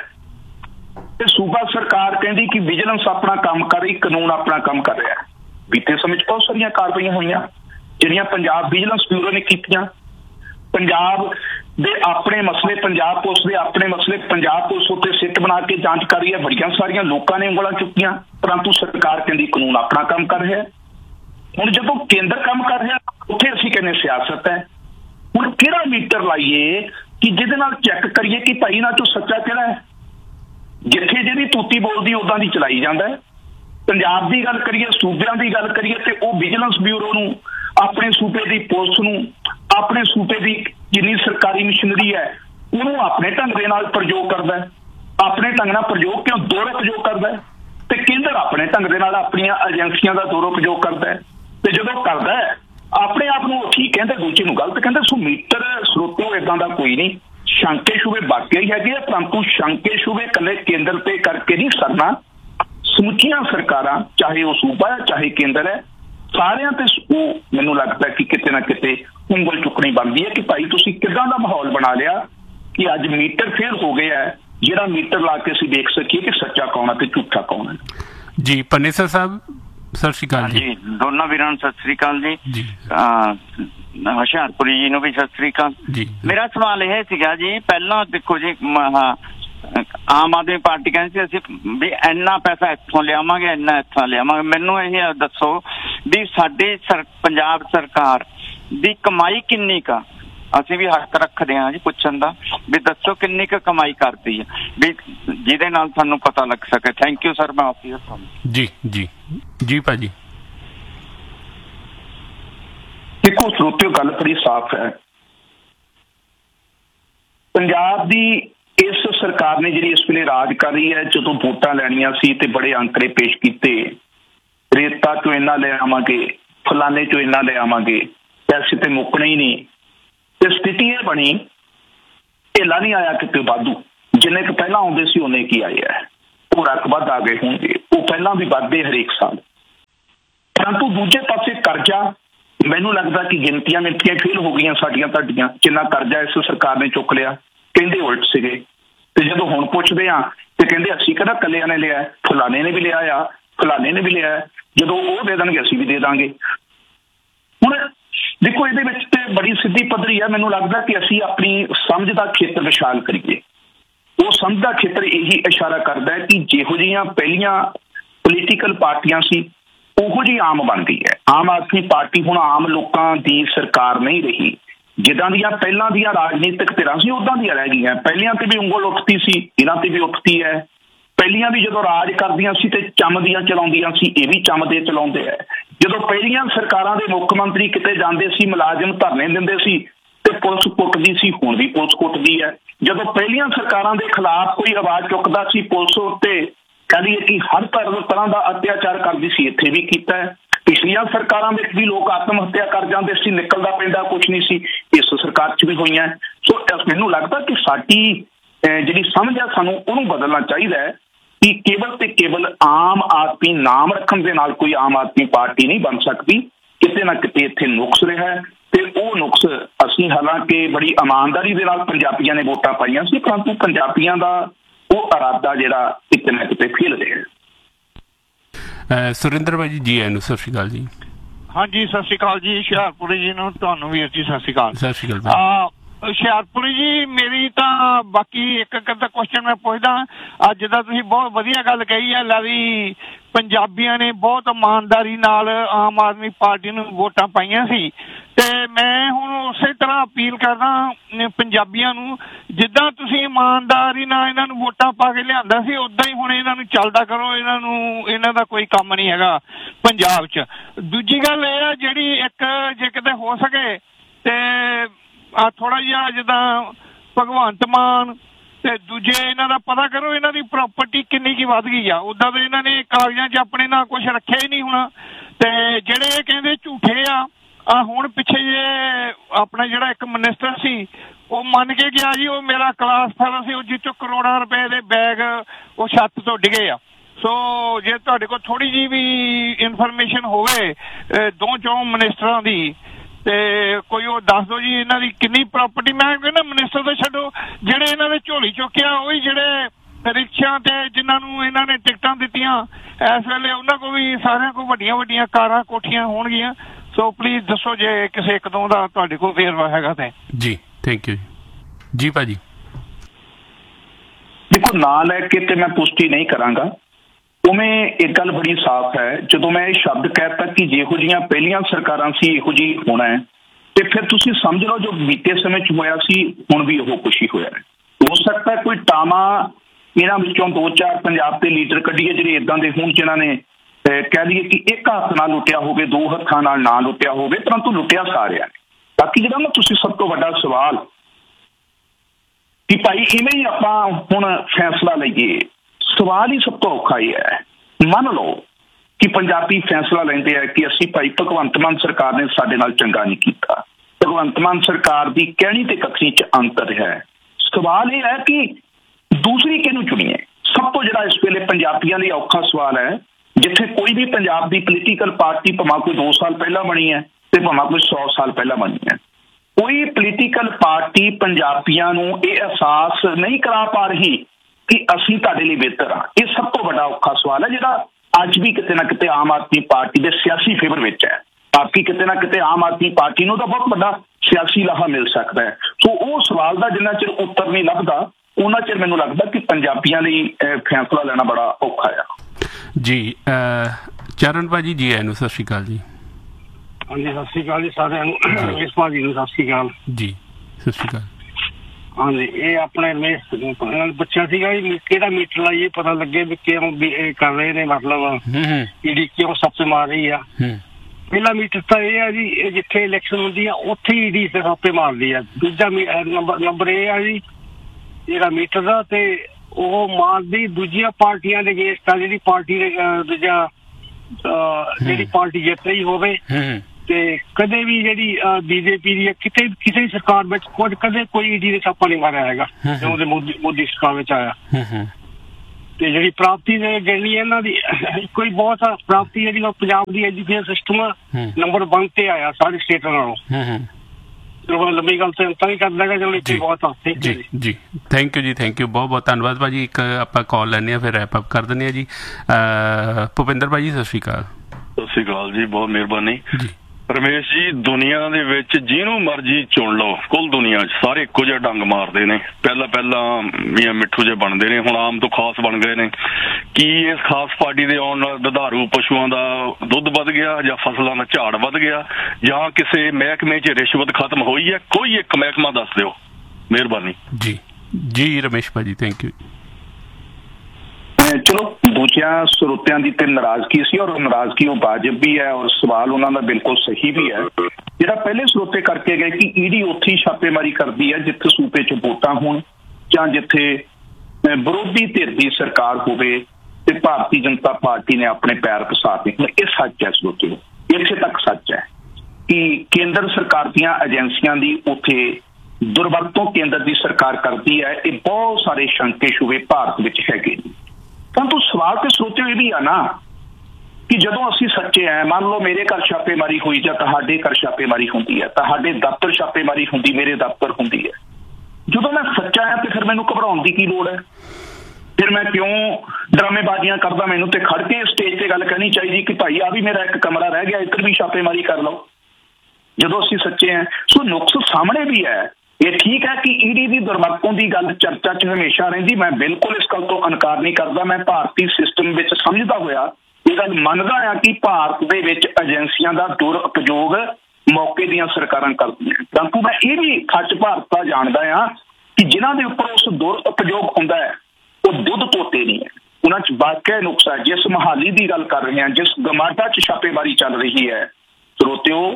ਤੇ ਸੂਬਾ ਸਰਕਾਰ ਕਹਿੰਦੀ ਕਿ ਵਿਜੀਲੈਂਸ ਆਪਣਾ ਕੰਮ ਕਰ ਰਹੀ, ਕਾਨੂੰਨ ਆਪਣਾ ਕੰਮ ਕਰ ਰਿਹਾ। ਬੀਤੇ ਸਮੇਂ 'ਚ ਬਹੁਤ ਸਾਰੀਆਂ ਕਾਰਵਾਈਆਂ ਹੋਈਆਂ ਜਿਹੜੀਆਂ ਪੰਜਾਬ ਵਿਜੀਲੈਂਸ ਬਿਊਰੋ ਨੇ ਕੀਤੀਆਂ। ਪੰਜਾਬ ਦੇ ਆਪਣੇ ਮਸਲੇ, ਪੰਜਾਬ ਪੁਲਿਸ ਦੇ ਆਪਣੇ ਮਸਲੇ, ਪੰਜਾਬ ਪੁਲਿਸ ਉੱਤੇ ਸਿੱਟ ਬਣਾ ਕੇ ਜਾਂਚ ਕਰ ਰਹੀ ਹੈ। ਬੜੀਆਂ ਸਾਰੀਆਂ ਲੋਕਾਂ ਨੇ ਉਂਗਲਾਂ ਚੁੱਕੀਆਂ, ਪਰੰਤੂ ਸਰਕਾਰ ਕਹਿੰਦੀ ਕਾਨੂੰਨ ਆਪਣਾ ਕੰਮ ਕਰ ਰਿਹਾ। ਹੁਣ ਜਦੋਂ ਕੇਂਦਰ ਕੰਮ ਕਰ ਰਿਹਾ, ਉੱਥੇ ਅਸੀਂ ਕਹਿੰਦੇ ਸਿਆਸਤ ਹੈ। ਹੁਣ ਕਿਹੜਾ ਮੀਟਰ ਲਾਈਏ ਕਿ ਜਿਹਦੇ ਨਾਲ ਚੈੱਕ ਕਰੀਏ ਕਿ ਭਾਈ ਇਹਨਾਂ 'ਚੋਂ ਸੱਚਾ ਕਿਹੜਾ ਹੈ? ਜਿੱਥੇ ਜਿਹਦੀ ਤੂਤੀ ਬੋਲਦੀ ਉਦਾਂ ਦੀ ਚਲਾਈ ਜਾਂਦਾ ਹੈ। ਪੰਜਾਬ ਦੀ ਗੱਲ ਕਰੀਏ, ਸੂਬਿਆਂ ਦੀ ਗੱਲ ਕਰੀਏ, ਤੇ ਉਹ ਵਿਜੀਲੈਂਸ ਬਿਊਰੋ ਨੂੰ, ਆਪਣੇ ਸੂਬੇ ਦੀ ਪੁਲਿਸ ਨੂੰ, ਆਪਣੇ ਸੂਬੇ ਦੀ ਜਿੰਨੀ ਸਰਕਾਰੀ ਮਸ਼ੀਨਰੀ ਹੈ ਉਹਨੂੰ ਆਪਣੇ ਢੰਗ ਦੇ ਨਾਲ ਪ੍ਰਯੋਗ ਕਰਦਾ ਹੈ। ਆਪਣੇ ਢੰਗ ਨਾਲ ਪ੍ਰਯੋਗ ਕਿਉਂ ਦੁਰਉਪਯੋਗ ਕਰਦਾ ਹੈ, ਤੇ ਕੇਂਦਰ ਆਪਣੇ ਢੰਗ ਦੇ ਨਾਲ ਆਪਣੀਆਂ ਏਜੰਸੀਆਂ ਦਾ ਦੁਰਉਪਯੋਗ ਕਰਦਾ ਹੈ। ਤੇ ਜਦੋਂ ਕਰਦਾ ਹੈ, ਆਪਣੇ ਆਪ ਨੂੰ ਠੀਕ ਕਹਿੰਦੇ, ਦੂਜੇ ਨੂੰ ਗਲਤ ਕਹਿੰਦੇ। ਸੋ ਮੀਟਰ ਸਰੋਤੋਂ ਏਦਾਂ ਦਾ ਕੋਈ ਨਹੀਂ। ਸ਼ੰਕੇ ਸ਼ੁਬੇ ਵਾਕਿਆ ਹੀ ਹੈਗੇ ਆ, ਪਰੰਤੂ ਸ਼ੰਕੇ ਸ਼ੁਬੇ ਇਕੱਲੇ ਕੇਂਦਰ ਤੇ ਕਰਕੇ ਨਹੀਂ ਸਰਨਾ। ਸਮੁੱਚੀਆਂ ਸਰਕਾਰਾਂ, ਚਾਹੇ ਉਹ ਸੂਬਾ ਹੈ ਚਾਹੇ ਕੇਂਦਰ ਹੈ, ਸਾਰਿਆਂ ਤੇ ਉਹ ਮੈਨੂੰ ਲੱਗਦਾ ਕਿ ਕਿਤੇ ਨਾ ਕਿਤੇ ਉਂਗਲ ਚੁੱਕਣੀ ਬਣਦੀ ਹੈ ਕਿ ਭਾਈ ਤੁਸੀਂ ਕਿੱਦਾਂ ਦਾ ਮਾਹੌਲ ਬਣਾ ਲਿਆ ਕਿ ਅੱਜ ਮੀਟਰ ਫੇਲ ਹੋ ਗਿਆ ਹੈ, ਜਿਹੜਾ ਮੀਟਰ ਲਾ ਕੇ ਅਸੀਂ ਦੇਖ ਸਕੀਏ ਕਿ ਸੱਚਾ ਕੌਣ ਹੈ ਤੇ ਝੂਠਾ ਕੌਣ ਹੈ। ਜੀ ਪਨੇਸਰ ਸਾਹਿਬ ਸਤਿ ਸ਼੍ਰੀ ਅਕਾਲ ਜੀ। ਦੋਨਾਂ ਵੀਰਾਂ ਨੂੰ ਸਤਿ ਸ਼੍ਰੀ ਅਕਾਲ ਜੀ। ਹੁਸ਼ਿਆਰਪੁਰੀ ਜੀ ਨੂੰ ਵੀ ਸਤਿ ਸ਼੍ਰੀ ਅਕਾਲ ਜੀ। ਮੇਰਾ ਸਵਾਲ ਇਹ ਸੀਗਾ ਜੀ, ਪਹਿਲਾਂ ਦੇਖੋ ਜੀ, ਆਮ ਆਦਮੀ ਪਾਰਟੀ ਕਹਿੰਦੀ ਸੀ ਅਸੀਂ ਵੀ ਇੰਨਾ ਪੈਸਾ ਇੱਥੋਂ ਲਿਆਵਾਂਗੇ, ਇੰਨਾ ਇੱਥੋਂ ਲਿਆਵਾਂਗੇ। ਮੈਨੂੰ ਇਹ ਦੱਸੋ ਵੀ ਸਾਡੀ ਸਰ ਪੰਜਾਬ ਸਰਕਾਰ ਦੀ ਕਮਾਈ ਕਿੰਨੀ ਕੁ? ਅਸੀਂ ਵੀ ਹੱਕ ਰੱਖਦੇ ਹਾਂ ਜੀ ਪੁੱਛਣ ਦਾ, ਵੀ ਦੱਸੋ ਕਿੰਨੀ ਕੁ ਕਮਾਈ ਕਰਦੀ ਹੈ, ਵੀ ਜਿਹਦੇ ਨਾਲ ਸਾਨੂੰ ਪਤਾ ਲੱਗ ਸਕੇ। ਥੈਂਕ ਯੂ ਸਰ, ਮੈਂ ਆਫਿਸ ਜੀ ਜੀ ਜੀ ਭਾਜੀ। ਦੇਖੋ ਸਰੋਤਿਓ, ਗੱਲ ਬੜੀ ਸਾਫ਼ ਹੈ। ਪੰਜਾਬ ਦੀ ਇਸ ਸਰਕਾਰ ਨੇ ਜਿਹੜੀ ਇਸ ਵੇਲੇ ਰਾਜ ਕਰ ਰਹੀ ਹੈ, ਜਦੋਂ ਵੋਟਾਂ ਲੈਣੀਆਂ ਸੀ ਤੇ ਬੜੇ ਅੰਕੜੇ ਪੇਸ਼ ਕੀਤੇ, ਰੇਤਾ ਚੋਂ ਇੰਨਾ ਲੈ ਆਵਾਂਗੇ, ਫਲਾਨੇ ਚੋਂ ਇੰਨਾ ਲੈ ਆਵਾਂਗੇ, ਪੈਸੇ ਤੇ ਮੁੱਕਣੇ ਹੀ ਨਹੀਂ। ਤੇ ਸਥਿਤੀ ਇਹ ਬਣੀ, ਢੇਲਾ ਨਹੀਂ ਆਇਆ ਕਿਤੇ ਵਾਧੂ, ਜਿੰਨੇ ਕੁ ਪਹਿਲਾਂ ਆਉਂਦੇ ਸੀ ਉਹਨੇ ਕੀ ਆਏ ਹੈ, ਉਹ ਰਕ ਵੱਧ ਆ ਗਏ ਹੋਣਗੇ। ਉਹ ਪਹਿਲਾਂ ਵੀ ਵੱਧਦੇ ਹਰੇਕ ਸਾਲ। ਪਰੰਤੂ ਦੂਜੇ ਪਾਸੇ ਕਰਜ਼ਾ, ਮੈਨੂੰ ਲੱਗਦਾ ਕਿ ਗਿਣਤੀਆਂ ਮਿਣਤੀਆਂ ਫੇਲ ਹੋ ਗਈਆਂ ਸਾਡੀਆਂ ਤੁਹਾਡੀਆਂ, ਜਿੰਨਾ ਕਰਜ਼ਾ ਇਸ ਸਰਕਾਰ ਨੇ ਚੁੱਕ ਲਿਆ। ਕਹਿੰਦੇ ਉਲਟ ਸੀਗੇ, ਤੇ ਜਦੋਂ ਹੁਣ ਪੁੱਛਦੇ ਆ ਤੇ ਕਹਿੰਦੇ ਅਸੀਂ ਕਿਹੜਾ ਇਕੱਲਿਆਂ ਨੇ ਲਿਆ, ਫਲਾਣੇ ਨੇ ਵੀ ਲਿਆ ਆ, ਫਲਾਣੇ ਨੇ ਵੀ ਲਿਆ। ਜਦੋਂ ਉਹ ਦੇ ਦੇਣਗੇ ਅਸੀਂ ਵੀ ਦੇ ਦਾਂਗੇ। ਹੁਣ ਦੇਖੋ, ਇਹਦੇ ਵਿੱਚ ਤੇ ਬੜੀ ਸਿੱਧੀ ਪੱਧਰੀ ਆ। ਮੈਨੂੰ ਲੱਗਦਾ ਕਿ ਅਸੀਂ ਆਪਣੀ ਸਮਝ ਦਾ ਖੇਤਰ ਵਿਸ਼ਾਲ ਕਰੀਏ। ਉਹ ਸਮਝ ਦਾ ਖੇਤਰ ਇਹੀ ਇਸ਼ਾਰਾ ਕਰਦਾ ਹੈ ਕਿ ਜਿਹੋ ਜਿਹੀਆਂ ਪਹਿਲੀਆਂ ਪੋਲੀਟੀਕਲ ਪਾਰਟੀਆਂ ਸੀ ਉਹੋ ਜਿਹੀ ਆਮ ਬਣ ਗਈ ਹੈ। ਆਮ ਆਦਮੀ ਪਾਰਟੀ ਹੁਣ ਆਮ ਲੋਕਾਂ ਦੀ ਸਰਕਾਰ ਨਹੀਂ ਰਹੀ। ਜਿੱਦਾਂ ਦੀਆਂ ਪਹਿਲਾਂ ਦੀਆਂ ਰਾਜਨੀਤਿਕ ਧਿਰਾਂ ਸੀ ਉੱਦਾਂ ਦੀਆਂ ਰਹਿ ਗਈਆਂ। ਪਹਿਲੀਆਂ ਤੇ ਵੀ ਉਂਗਲ ਉੱਠਦੀ ਸੀ, ਇਹਨਾਂ ਤੇ ਵੀ ਉੱਠਦੀ ਹੈ। ਪਹਿਲੀਆਂ ਵੀ ਜਦੋਂ ਰਾਜ ਕਰਦੀਆਂ ਸੀ ਤੇ ਚੰਮਦੀਆਂ ਚਲਾਉਂਦੀਆਂ ਸੀ, ਇਹ ਵੀ ਚੰਮਦੇ ਚਲਾਉਂਦੇ ਹੈ। ਜਦੋਂ ਪਹਿਲੀਆਂ ਸਰਕਾਰਾਂ ਦੇ ਮੁੱਖ ਮੰਤਰੀ ਕਿਤੇ ਜਾਂਦੇ ਸੀ, ਮੁਲਾਜ਼ਮ ਧਰਨੇ ਦਿੰਦੇ ਸੀ ਤੇ ਪੁਲਿਸ ਕੁੱਟਦੀ ਸੀ, ਹੁਣ ਵੀ ਪੁਲਿਸ ਕੁੱਟਦੀ ਹੈ। ਜਦੋਂ ਪਹਿਲੀਆਂ ਸਰਕਾਰਾਂ ਦੇ ਖਿਲਾਫ ਕੋਈ ਆਵਾਜ਼ ਚੁੱਕਦਾ ਸੀ, ਪੁਲਿਸ ਉੱਤੇ ਕਹਿ ਲਈਏ ਕਿ ਹਰ ਤਰ੍ਹਾਂ ਦਾ ਅਤਿਆਚਾਰ ਕਰਦੀ ਸੀ, ਇੱਥੇ ਵੀ ਕੀਤਾ ਹੈ। ਪਿਛਲੀਆਂ ਸਰਕਾਰਾਂ ਵਿੱਚ ਵੀ ਲੋਕ ਆਤਮ ਹੱਤਿਆ ਕਰ ਜਾਂਦੇ ਸੀ, ਨਿਕਲਦਾ ਪੈਂਦਾ ਕੁਛ ਨਹੀਂ ਸੀ, ਇਸ ਸਰਕਾਰ 'ਚ ਵੀ ਹੋਈਆਂ। ਸੋ ਮੈਨੂੰ ਲੱਗਦਾ ਕਿ ਸਾਡੀ ਜਿਹੜੀ ਸਮਝ ਹੈ ਸਾਨੂੰ ਉਹਨੂੰ ਬਦਲਣਾ ਚਾਹੀਦਾ ਹੈ ਕਿ ਕੇਵਲ ਤੇ ਕੇਵਲ ਆਮ ਆਦਮੀ ਨਾਮ ਰੱਖਣ ਦੇ ਨਾਲ ਕੋਈ ਆਮ ਆਦਮੀ ਪਾਰਟੀ ਨਹੀਂ ਬਣ ਸਕਦੀ। ਕਿਤੇ ਨਾ ਕਿਤੇ ਇੱਥੇ ਨੁਕਸ ਰਿਹਾ ਹੈ ਤੇ ਉਹ ਨੁਕਸ ਅਸੀਂ ਹਾਲਾਂਕਿ ਬੜੀ ਇਮਾਨਦਾਰੀ ਦੇ ਨਾਲ ਪੰਜਾਬੀਆਂ ਨੇ ਵੋਟਾਂ ਪਾਈਆਂ ਸੀ, ਪਰੰਤੂ ਪੰਜਾਬੀਆਂ ਦਾ ਉਹ ਇਰਾਦਾ ਜਿਹੜਾ ਕਿਤੇ ਨਾ ਕਿਤੇ ਫੇਲ ਰਿਹਾ। ਸੁਰਿੰਦਰ ਭਾਈ ਜੀ ਆਇਆਂ ਨੂੰ ਸਤਿ ਸ਼੍ਰੀ ਅਕਾਲ ਜੀ। ਹਾਂਜੀ ਸਤਿ ਸ਼੍ਰੀ ਅਕਾਲ ਜੀ। ਹੁਸ਼ਿਆਰਪੁਰੀ ਜੀ ਨੂੰ ਤੁਹਾਨੂੰ ਵੀਰ ਜੀ ਸਤਿ ਸ਼੍ਰੀ ਅਕਾਲ। ਸਤਿ ਸ਼੍ਰੀ ਅਕਾਲ। ਹੁਸ਼ਿਆਰਪੁਰੀ ਜੀ, ਮੇਰੀ ਤਾਂ ਬਾਕੀ ਇੱਕ ਇੱਕ ਅੱਧਾ ਕੁਐਸਚਨ ਮੈਂ ਪੁੱਛਦਾ। ਅੱਜ ਦਾ ਤੁਸੀਂ ਬਹੁਤ ਵਧੀਆ ਗੱਲ ਕਹੀ ਹੈ ਲੈ ਵੀ ਪੰਜਾਬੀਆਂ ਨੇ ਬਹੁਤ ਇਮਾਨਦਾਰੀ ਨਾਲ ਆਮ ਆਦਮੀ ਪਾਰਟੀ ਨੂੰ ਵੋਟਾਂ ਪਾਈਆਂ ਸੀ, ਤੇ ਮੈਂ ਹੁਣ ਉਸੇ ਤਰ੍ਹਾਂ ਅਪੀਲ ਕਰਦਾ ਪੰਜਾਬੀਆਂ ਨੂੰ, ਜਿੱਦਾਂ ਤੁਸੀਂ ਇਮਾਨਦਾਰੀ ਨਾਲ ਇਹਨਾਂ ਨੂੰ ਵੋਟਾਂ ਪਾ ਕੇ ਲਿਆਂਦਾ ਸੀ ਉੱਦਾਂ ਹੀ ਹੁਣ ਇਹਨਾਂ ਨੂੰ ਚੱਲਦਾ ਕਰੋ। ਇਹਨਾਂ ਨੂੰ ਇਹਨਾਂ ਦਾ ਕੋਈ ਕੰਮ ਨਹੀਂ ਹੈਗਾ ਪੰਜਾਬ 'ਚ। ਦੂਜੀ ਗੱਲ ਇਹ ਆ ਜਿਹੜੀ ਇੱਕ, ਜੇ ਕਿਤੇ ਹੋ ਸਕੇ ਤੇ ਆ ਥੋੜਾ ਜਿਹਾ ਜਿੱਦਾਂ ਭਗਵੰਤ ਮਾਨ ਤੇ ਦੂਜੇ ਇਹਨਾਂ ਦਾ ਪਤਾ ਕਰੋ ਇਹਨਾਂ ਦੀ ਪ੍ਰਾਪਰਟੀ ਕਿੰਨੀ ਕੀ ਵੱਧ ਗਈ ਆ। ਉੱਦਾਂ ਤਾਂ ਇਹਨਾਂ ਨੇ ਕਾਗਜ਼ਾਂ 'ਚ ਆਪਣੇ ਨਾਲ ਕੁਛ ਰੱਖਿਆ ਹੀ ਨਹੀਂ ਹੋਣਾ। ਤੇ ਜਿਹੜੇ ਕਹਿੰਦੇ ਝੂਠੇ ਆ, ਆ ਹੁਣ ਪਿੱਛੇ ਜੇ ਆਪਣਾ ਜਿਹੜਾ ਇੱਕ ਮਿਨਿਸਟਰ ਸੀ ਉਹ ਮੰਨ ਕੇ ਗਿਆ ਜੀ ਉਹ ਮੇਰਾ ਕਲਾਸ ਫੈਲੋ ਸੀ, ਉਹ ਜਿੱਥੋਂ ਕਰੋੜਾਂ ਰੁਪਏ ਦੇ ਬੈਗ ਉਹ ਛੱਤ ਤੋਂ ਡਿੱਗੇ ਆ। ਸੋ ਜੇ ਤੁਹਾਡੇ ਕੋਲ ਥੋੜੀ ਜਿਹੀ ਵੀ ਇਨਫੋਰਮੇਸ਼ਨ ਹੋਵੇ ਦੋ ਚੌਂ ਮਿਨਿਸਟਰਾਂ ਦੀ ਤੇ ਕੋਈ ਉਹ ਦੱਸ ਦਿਓ ਜੀ ਇਹਨਾਂ ਦੀ ਕਿੰਨੀ ਪ੍ਰਾਪਰਟੀ। ਮੈਂ ਕਹਿੰਦਾ ਮਿਨਿਸਟਰ ਤੋਂ ਛੱਡੋ, ਜਿਹੜੇ ਇਹਨਾਂ ਦੇ ਝੋਲੀ ਚੁੱਕਿਆ ਉਹੀ ਜਿਹੜੇ ਰਿਕਸ਼ਾ ਤੇ ਜਿਨ੍ਹਾਂ ਨੂੰ ਇਹਨਾਂ ਨੇ ਟਿਕਟਾਂ ਦਿੱਤੀਆਂ ਇਸ ਵੇਲੇ ਉਹਨਾਂ ਕੋਲ ਵੀ ਸਾਰਿਆਂ ਕੋਲ ਵੱਡੀਆਂ ਵੱਡੀਆਂ ਕਾਰਾਂ ਕੋਠੀਆਂ ਹੋਣਗੀਆਂ। ਸੋ ਪਲੀਜ਼ ਦੱਸੋ ਜੇ ਕਿਸੇ ਇੱਕ ਦੋ ਦਾ ਤੁਹਾਡੇ ਕੋਲ ਵੇਰਵਾ ਹੈਗਾ ਤੇ। ਜੀ ਥੈਂਕ ਯੂ ਜੀ ਭਾਜੀ। ਦੇਖੋ, ਨਾਂ ਲੈ ਕੇ ਤੇ ਮੈਂ ਪੁਸ਼ਟੀ ਨਹੀਂ ਕਰਾਂਗਾ। ਉਵੇਂ ਇੱਕ ਗੱਲ ਬੜੀ ਸਾਫ਼ ਹੈ, ਜਦੋਂ ਮੈਂ ਇਹ ਸ਼ਬਦ ਕਹਿਤਾ ਕਿ ਜਿਹੋ ਜਿਹੀਆਂ ਪਹਿਲੀਆਂ ਸਰਕਾਰਾਂ ਸੀ ਇਹੋ ਜਿਹੀ ਹੋਣਾ ਹੈ, ਤੇ ਫਿਰ ਤੁਸੀਂ ਸਮਝ ਲਓ ਜੋ ਬੀਤੇ ਸਮੇਂ 'ਚ ਹੋਇਆ ਸੀ ਹੁਣ ਵੀ ਉਹ ਕੁਛ ਹੀ ਹੋਇਆ ਹੈ। ਹੋ ਸਕਦਾ ਕੋਈ ਟਾਮਾ ਇਹਨਾਂ ਵਿੱਚੋਂ ਦੋ ਚਾਰ ਪੰਜਾਬ ਦੇ ਲੀਡਰ ਕੱਢੀਏ ਜਿਹੜੇ ਇੱਦਾਂ ਦੇ ਹੋਣ ਜਿਨ੍ਹਾਂ ਨੇ ਕਹਿ ਲਈਏ ਕਿ ਇੱਕ ਹੱਥ ਨਾਲ ਲੁੱਟਿਆ ਹੋਵੇ, ਦੋ ਹੱਥਾਂ ਨਾਲ ਨਾ ਲੁੱਟਿਆ ਹੋਵੇ, ਪਰੰਤੂ ਲੁੱਟਿਆ ਸਾਰਿਆਂ ਨੇ। ਬਾਕੀ ਜਿਹੜਾ ਨਾ ਤੁਸੀਂ ਸਭ ਤੋਂ ਵੱਡਾ ਸਵਾਲ ਕਿ ਭਾਈ ਇਵੇਂ ਹੀ ਆਪਾਂ ਹੁਣ ਫੈਸਲਾ ਲਈਏ, ਸਵਾਲ ਹੀ ਸਭ ਤੋਂ ਔਖਾ ਹੀ ਹੈ। ਮੰਨ ਲਓ ਕਿ ਪੰਜਾਬੀ ਫੈਸਲਾ ਲੈਂਦੇ ਆ ਕਿ ਅਸੀਂ ਭਾਈ ਭਗਵੰਤ ਮਾਨ ਸਰਕਾਰ ਨੇ ਸਾਡੇ ਨਾਲ ਚੰਗਾ ਨਹੀਂ ਕੀਤਾ, ਭਗਵੰਤ ਮਾਨ ਸਰਕਾਰ ਦੀ ਕਹਿਣੀ ਤੇ ਕਥਨੀ 'ਚ ਅੰਤਰ ਹੈ। ਸਵਾਲ ਇਹ ਹੈ ਕਿ ਦੂਸਰੀ ਕਿਹਨੂੰ ਚੁਣੀਏ। ਸਭ ਤੋਂ ਜਿਹੜਾ ਇਸ ਵੇਲੇ ਪੰਜਾਬੀਆਂ ਲਈ ਔਖਾ ਸਵਾਲ ਹੈ, ਜਿੱਥੇ ਕੋਈ ਵੀ ਪੰਜਾਬ ਦੀ ਪੋਲੀਟੀਕਲ ਪਾਰਟੀ ਭਾਵੇਂ ਕੋਈ ਦੋ ਸਾਲ ਪਹਿਲਾਂ ਬਣੀ ਹੈ ਤੇ ਭਾਵੇਂ ਕੋਈ ਸੌ ਸਾਲ ਪਹਿਲਾਂ ਬਣੀ ਹੈ, ਕੋਈ ਪੋਲੀਟੀਕਲ ਪਾਰਟੀ ਪੰਜਾਬੀਆਂ ਨੂੰ ਇਹ ਅਹਿਸਾਸ ਨਹੀਂ ਕਰਾ ਪਾ ਰਹੀ ਕਿ ਅਸੀਂ ਤੁਹਾਡੇ ਲਈ ਬਿਹਤਰ ਹਾਂ। ਇਹ ਸਭ ਤੋਂ ਵੱਡਾ ਔਖਾ ਸਵਾਲ ਹੈ ਜਿਹੜਾ ਅੱਜ ਵੀ ਕਿਤੇ ਨਾ ਕਿਤੇ ਆਮ ਆਦਮੀ ਪਾਰਟੀ ਦੇ ਸਿਆਸੀ ਫੇਵਰ ਵਿੱਚ ਹੈ। ਬਾਕੀ ਕਿਤੇ ਨਾ ਕਿਤੇ ਆਮ ਆਦਮੀ ਪਾਰਟੀ ਨੂੰ ਤਾਂ ਬਹੁਤ ਵੱਡਾ ਸਿਆਸੀ ਲਾਹਾ ਮਿਲ ਸਕਦਾ ਹੈ। ਸੋ ਉਹ ਸਵਾਲ ਦਾ ਜਿੰਨਾ ਚਿਰ ਉੱਤਰ ਨਹੀਂ ਲੱਭਦਾ ਉਹਨਾਂ ਚਿਰ ਮੈਨੂੰ ਲੱਗਦਾ ਕਿ ਪੰਜਾਬੀਆਂ ਲਈ ਫੈਸਲਾ ਲੈਣਾ ਬੜਾ ਔਖਾ ਆ। ਜੀ ਚਰਨ ਭਾਜੀ ਜੀ ਆਇਆਂ ਨੂੰ ਸਤਿ ਸ਼੍ਰੀ ਅਕਾਲ ਜੀ। ਹਾਂਜੀ ਸਤਿ ਸ਼੍ਰੀ ਅਕਾਲ ਜੀ ਸਾਰਿਆਂ ਨੂੰ। ਇਸ ਭਾਜੀ ਨੂੰ ਸਤਿ ਸ਼੍ਰੀ ਅਕਾਲ ਜੀ। ਸਤਿ ਸ਼੍ਰੀ ਅਕਾਲ। ਹਾਂਜੀ, ਇਹ ਆਪਣੇ ਰਮੇਸ਼ ਪੁੱਛਿਆ ਸੀਗਾ ਜੀ ਕਿਹੜਾ ਮੀਟਰ ਲਾਈਏ ਪਤਾ ਲੱਗੇ ਵੀ ਕਿਉਂ ਵੀ ਇਹ ਕਰ ਰਹੇ ਨੇ, ਮਤਲਬ ਈਡੀ ਕਿਉਂ ਸੱਪੇ ਮਾਰ ਰਹੀ ਆ। ਪਹਿਲਾ ਮੀਟਰ ਤਾਂ ਇਹ ਆ ਜੀ, ਇਹ ਜਿੱਥੇ ਇਲੈਕਸ਼ਨ ਹੁੰਦੀ ਆ ਉੱਥੇ ਹੀ ਈਡੀ ਸੱਪੇ ਮਾਰਦੀ ਆ। ਦੂਜਾ ਨੰਬਰ ਨੰਬਰ ਇਹ ਆ ਜੀ ਜਿਹੜਾ ਮੀਟਰ ਦਾ, ਤੇ ਉਹ ਮਾਰਦੀ ਦੂਜੀਆਂ ਪਾਰਟੀਆਂ ਦੇ ਅਗੇਂਸਟ ਆ। ਜਿਹੜੀ ਪਾਰਟੀ ਦੇ ਦੂਜਾ ਜਿਹੜੀ ਪਾਰਟੀ ਜਿੱਤ ਰਹੀ ਹੋਵੇ, ਤੇ ਕਦੇ ਵੀ ਜਿਹੜੀ ਬੀਜੇਪੀ ਦੀ ਕਿਤੇ ਕਿਸੇ ਸਰਕਾਰ ਵਿੱਚ ਕਦੇ ਕੋਈ ਈਡੀ ਦੇ ਛਾਪਾ ਨਹੀਂ ਮਾਰਿਆ ਹੈਗਾ, ਉਹਦੇ ਮੋਦੀ ਮੋਦੀ ਸਰਕਾਰ ਵਿੱਚ ਆਇਆ। ਤੇ ਜਿਹੜੀ ਪ੍ਰਾਪਤੀ ਦੇ ਗਿਣਨੀ ਇਹਨਾਂ ਦੀ ਇੱਕੋ ਹੀ ਬਹੁਤ ਆ। ਪ੍ਰਾਪਤੀ ਜਿਹੜੀ ਉਹ ਪੰਜਾਬ ਦੀ ਐਜੂਕੇਸ਼ਨ ਸਿਸਟਮ ਆ ਨੰਬਰ ਵਨ ਤੇ ਆਇਆ ਸਾਰੇ ਸਟੇਟਾਂ ਨਾਲੋਂ। ਚਲੋ ਲੰਬੀ ਗੱਲ ਤੇ ਤਾਂ ਹੀ ਕਰ ਦਾਂਗਾ, ਚਲੋ ਇੱਥੇ ਬਹੁਤ ਆ। ਜੀ ਜੀ ਥੈਂਕ ਯੂ ਜੀ, ਥੈਂਕ ਯੂ, ਬਹੁਤ ਬਹੁਤ ਧੰਨਵਾਦ ਭਾਜੀ। ਇੱਕ ਆਪਾਂ ਕਾਲ ਲੈਂਦੇ ਹਾਂ ਫਿਰ ਰੈਪ ਅਪ ਕਰ ਦਿੰਦੇ ਹਾਂ ਜੀ। ਭੁਪਿੰਦਰ ਭਾਈ ਜੀ ਸਤਿ ਸ਼੍ਰੀ ਅਕਾਲ। ਸਤਿ ਸ਼੍ਰੀ ਅਕਾਲ ਜੀ, ਬਹੁਤ ਮਿਹਰਬਾਨੀ। ਜੀ ਰਮੇਸ਼ ਜੀ, ਦੁਨੀਆ ਦੇ ਵਿੱਚ ਜਿਹਨੂੰ ਮਰਜ਼ੀ ਚੁਣ ਲਓ, ਕੁੱਲ ਦੁਨੀਆ 'ਚ ਸਾਰੇ ਇੱਕੋ ਜਿਹਾ ਡੰਗ ਮਾਰਦੇ ਨੇ। ਪਹਿਲਾਂ ਪਹਿਲਾਂ ਮੀਆਂ ਮਿੱਠੂ ਜਿਹੇ ਬਣਦੇ ਨੇ, ਹੁਣ ਆਮ ਤੋਂ ਖਾਸ ਬਣ ਗਏ ਨੇ। ਕੀ ਇਸ ਖਾਸ ਪਾਰਟੀ ਦੇ ਆਉਣ ਨਾਲ ਦੁਧਾਰੂ ਪਸ਼ੂਆਂ ਦਾ ਦੁੱਧ ਵੱਧ ਗਿਆ, ਜਾਂ ਫਸਲਾਂ ਦਾ ਝਾੜ ਵੱਧ ਗਿਆ, ਜਾਂ ਕਿਸੇ ਮਹਿਕਮੇ 'ਚ ਰਿਸ਼ਵਤ ਖਤਮ ਹੋਈ ਹੈ? ਕੋਈ ਇੱਕ ਮਹਿਕਮਾ ਦੱਸ ਦਿਓ, ਮਿਹਰਬਾਨੀ। ਜੀ ਜੀ ਰਮੇਸ਼ ਭਾਜੀ, ਥੈਂਕ ਯੂ। ਚਲੋ ਦੂਜਿਆਂ ਸਰੋਤਿਆਂ ਦੀ ਤੇ ਨਾਰਾਜ਼ਗੀ ਸੀ, ਔਰ ਨਾਰਾਜ਼ਗੀ ਉਹ ਵਾਜਬ ਵੀ ਹੈ, ਔਰ ਸਵਾਲ ਉਹਨਾਂ ਦਾ ਬਿਲਕੁਲ ਸਹੀ ਵੀ ਹੈ। ਜਿਹੜਾ ਪਹਿਲੇ ਸਰੋਤੇ ਕਰਕੇ ਗਏ ਕਿ ਈਡੀ ਉੱਥੇ ਹੀ ਛਾਪੇਮਾਰੀ ਕਰਦੀ ਹੈ ਜਿੱਥੇ ਸੂਬੇ 'ਚ ਵੋਟਾਂ ਹੋਣ, ਜਾਂ ਜਿੱਥੇ ਵਿਰੋਧੀ ਧਿਰ ਦੀ ਸਰਕਾਰ ਹੋਵੇ ਤੇ ਭਾਰਤੀ ਜਨਤਾ ਪਾਰਟੀ ਨੇ ਆਪਣੇ ਪੈਰ ਪਸਾਰਦੇ ਹੋਣ। ਇਹ ਸੱਚ ਹੈ ਸਰੋਤਿਓ, ਇੱਥੇ ਤੱਕ ਸੱਚ ਹੈ ਕਿ ਕੇਂਦਰ ਸਰਕਾਰ ਦੀਆਂ ਏਜੰਸੀਆਂ ਦੀ ਉੱਥੇ ਦੁਰਵਰਤੋਂ ਕੇਂਦਰ ਦੀ ਸਰਕਾਰ ਕਰਦੀ ਹੈ। ਇਹ ਬਹੁਤ ਸਾਰੇ ਸ਼ੰਕੇ ਸ਼ੁਬੇ ਭਾਰਤ ਵਿੱਚ ਹੈਗੇ ਨੇ। ਪਰੰਤੂ ਸਵਾਲ ਤੇ ਸਰੋਤਿਓ ਇਹ ਵੀ ਆ ਨਾ ਕਿ ਜਦੋਂ ਅਸੀਂ ਸੱਚੇ ਆ, ਮੰਨ ਲਓ ਮੇਰੇ ਘਰ ਛਾਪੇਮਾਰੀ ਹੋਈ ਜਾਂ ਤੁਹਾਡੇ ਘਰ ਛਾਪੇਮਾਰੀ ਹੁੰਦੀ ਹੈ, ਤੁਹਾਡੇ ਦਫ਼ਤਰ ਛਾਪੇਮਾਰੀ ਹੁੰਦੀ, ਮੇਰੇ ਦਫ਼ਤਰ ਹੁੰਦੀ ਹੈ, ਜਦੋਂ ਮੈਂ ਸੱਚਾ ਆ ਤੇ ਫਿਰ ਮੈਨੂੰ ਘਬਰਾਉਣ ਦੀ ਕੀ ਲੋੜ ਹੈ? ਫਿਰ ਮੈਂ ਕਿਉਂ ਡਰਾਮੇਬਾਜ਼ੀਆਂ ਕਰਦਾ? ਮੈਨੂੰ ਤੇ ਖੜ ਕੇ ਸਟੇਜ ਤੇ ਗੱਲ ਕਹਿਣੀ ਚਾਹੀਦੀ ਕਿ ਭਾਈ ਆ ਵੀ ਮੇਰਾ ਇੱਕ ਕਮਰਾ ਰਹਿ ਗਿਆ, ਇੱਧਰ ਵੀ ਛਾਪੇਮਾਰੀ ਕਰ ਲਓ ਜਦੋਂ ਅਸੀਂ ਸੱਚੇ ਆ। ਸੋ ਨੁਕਸ ਸਾਹਮਣੇ ਵੀ ਹੈ। ਇਹ ਠੀਕ ਹੈ ਕਿ ਈਡੀ ਦੀ ਦੁਰਵਰਤੋਂ ਦੀ ਗੱਲ ਚਰਚਾ 'ਚ ਹਮੇਸ਼ਾ ਰਹਿੰਦੀ, ਮੈਂ ਬਿਲਕੁਲ ਇਸ ਗੱਲ ਤੋਂ ਇਨਕਾਰ ਨਹੀਂ ਕਰਦਾ। ਮੈਂ ਭਾਰਤੀ ਸਿਸਟਮ ਵਿੱਚ ਸਮਝਦਾ ਹੋਇਆ ਇਹ ਗੱਲ ਮੰਨਦਾ ਆ ਕਿ ਭਾਰਤ ਦੇ ਵਿੱਚ ਏਜੰਸੀਆਂ ਦਾ ਦੁਰਉਪਯੋਗ ਮੌਕੇ ਦੀਆਂ ਸਰਕਾਰਾਂ ਕਰਦੀਆਂ। ਪਰੰਤੂ ਮੈਂ ਇਹ ਵੀ ਸੱਚ ਭਾਰਤ ਦਾ ਜਾਣਦਾ ਆ ਕਿ ਜਿਨ੍ਹਾਂ ਦੇ ਉੱਪਰ ਉਸ ਦੁਰਉਪਯੋਗ ਹੁੰਦਾ ਹੈ ਉਹ ਦੁੱਧ ਧੋਤੇ ਨਹੀਂ ਹੈ, ਉਹਨਾਂ 'ਚ ਵਾਕਿਆ ਨੁਕਸ ਹੈ। ਜਿਸ ਮੁਹਾਲੀ ਦੀ ਗੱਲ ਕਰ ਰਹੇ ਹਾਂ, ਜਿਸ ਗਮਾਡਾ 'ਚ ਛਾਪੇਮਾਰੀ ਚੱਲ ਰਹੀ ਹੈ, ਸਰੋਤਿਓ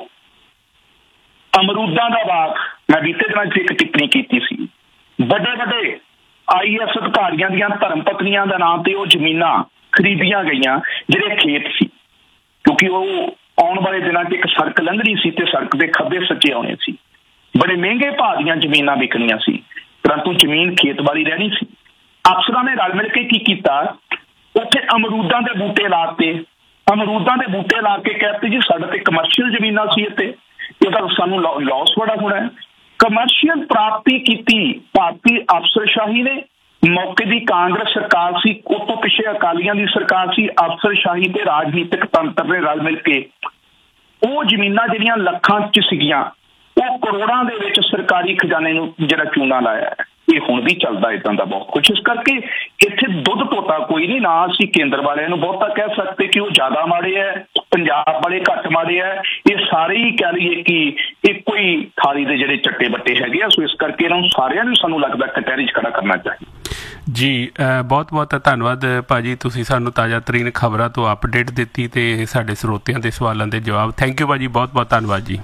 ਅਮਰੂਦਾਂ ਦਾ ਬਾਗ, ਮੈਂ ਬੀਤੇ ਦਿਨਾਂ 'ਚ ਇੱਕ ਟਿੱਪਣੀ ਕੀਤੀ ਸੀ। ਵੱਡੇ ਵੱਡੇ ਆਈ ਐਸ ਅਧਿਕਾਰੀਆਂ ਦੀਆਂ ਧਰਮ ਪਤਨੀਆਂ ਦਾ ਨਾਂ ਤੇ ਉਹ ਜ਼ਮੀਨਾਂ ਖਰੀਦੀਆਂ ਗਈਆਂ ਜਿਹੜੇ ਖੇਤ ਸੀ, ਕਿਉਂਕਿ ਉਹ ਆਉਣ ਵਾਲੇ ਦਿਨਾਂ 'ਚ ਇੱਕ ਸੜਕ ਲੰਘਣੀ ਸੀ ਤੇ ਸੜਕ ਦੇ ਖੱਬੇ ਸੱਜੇ ਆਉਣੇ ਸੀ। ਬੜੇ ਮਹਿੰਗੇ ਭਾਅ ਦੀਆਂ ਜ਼ਮੀਨਾਂ ਵਿਕਣੀਆਂ ਸੀ, ਪਰੰਤੂ ਜ਼ਮੀਨ ਖੇਤ ਵਾਲੀ ਰਹਿਣੀ ਸੀ। ਅਫਸਰਾਂ ਨੇ ਰਲ ਮਿਲ ਕੇ ਕੀ ਕੀਤਾ, ਉੱਥੇ ਅਮਰੂਦਾਂ ਦੇ ਬੂਟੇ ਲਾਤੇ। ਅਮਰੂਦਾਂ ਦੇ ਬੂਟੇ ਲਾ ਕੇ ਕਹਿੰਦੇ ਜੀ ਸਾਡੇ ਤੇ ਕਮਰਸ਼ੀਅਲ ਜ਼ਮੀਨਾਂ ਸੀ, ਇੱਥੇ ਇਹਦਾ ਸਾਨੂੰ ਲਾਸ ਬੜਾ ਹੋਣਾ ਹੈ। ਕਮਰਸ਼ੀਅਲ ਪ੍ਰਾਪਤੀ ਕੀਤੀ ਭਾਰਤੀ ਅਫਸਰਸ਼ਾਹੀ ਨੇ। ਮੌਕੇ ਦੀ ਕਾਂਗਰਸ ਸਰਕਾਰ ਸੀ, ਉਸ ਤੋਂ ਪਿੱਛੇ ਅਕਾਲੀਆਂ ਦੀ ਸਰਕਾਰ ਸੀ। ਅਫਸਰਸ਼ਾਹੀ ਤੇ ਰਾਜਨੀਤਿਕ ਤੰਤਰ ਨੇ ਰਲ ਮਿਲ ਕੇ ਉਹ ਜ਼ਮੀਨਾਂ ਜਿਹੜੀਆਂ ਲੱਖਾਂ 'ਚ ਸੀਗੀਆਂ ਉਹ ਕਰੋੜਾਂ ਦੇ ਵਿੱਚ ਸਰਕਾਰੀ ਖਜ਼ਾਨੇ ਨੂੰ ਜਿਹੜਾ ਚੂਨਾ ਲਾਇਆ। ਇਹ ਹੁਣ ਵੀ ਚੱਲਦਾ ਇੱਦਾਂ ਦਾ ਬਹੁਤ ਕੁਛ। ਇਸ ਕਰਕੇ ਇੱਥੇ ਦੁੱਧ ਧੋਤਾ ਕੋਈ ਨਹੀਂ। ਨਾ ਅਸੀਂ ਕੇਂਦਰ ਵਾਲਿਆਂ ਨੂੰ ਬਹੁਤਾ ਕਹਿ ਸਕਦੇ ਕਿ ਉਹ ਜ਼ਿਆਦਾ ਮਾੜੇ ਹੈ, ਪੰਜਾਬ ਵਾਲੇ ਘੱਟ ਮਾੜੇ ਹੈ। ਇਹ ਸਾਰੇ ਹੀ ਕਹਿ ਲਈਏ ਕਿ ਇੱਕੋ ਹੀ ਥਾਲੀ ਦੇ ਜਿਹੜੇ ਚੱਟੇ ਬੱਟੇ ਹੈਗੇ ਆ। ਸੋ ਇਸ ਕਰਕੇ ਇਹਨਾਂ ਨੂੰ ਸਾਰਿਆਂ ਨੂੰ ਸਾਨੂੰ ਲੱਗਦਾ ਕਟਹਿਰੇ 'ਚ ਖੜਾ ਕਰਨਾ ਚਾਹੀਦਾ। ਜੀ ਬਹੁਤ ਬਹੁਤ ਧੰਨਵਾਦ ਭਾਜੀ, ਤੁਸੀਂ ਸਾਨੂੰ ਤਾਜ਼ਾ ਤਰੀਨ ਖਬਰਾਂ ਤੋਂ ਅਪਡੇਟ ਦਿੱਤੀ ਤੇ ਸਾਡੇ ਸਰੋਤਿਆਂ ਦੇ ਸਵਾਲਾਂ ਦੇ ਜਵਾਬ। ਥੈਂਕ ਯੂ ਭਾਜੀ, ਬਹੁਤ ਬਹੁਤ ਧੰਨਵਾਦ ਜੀ।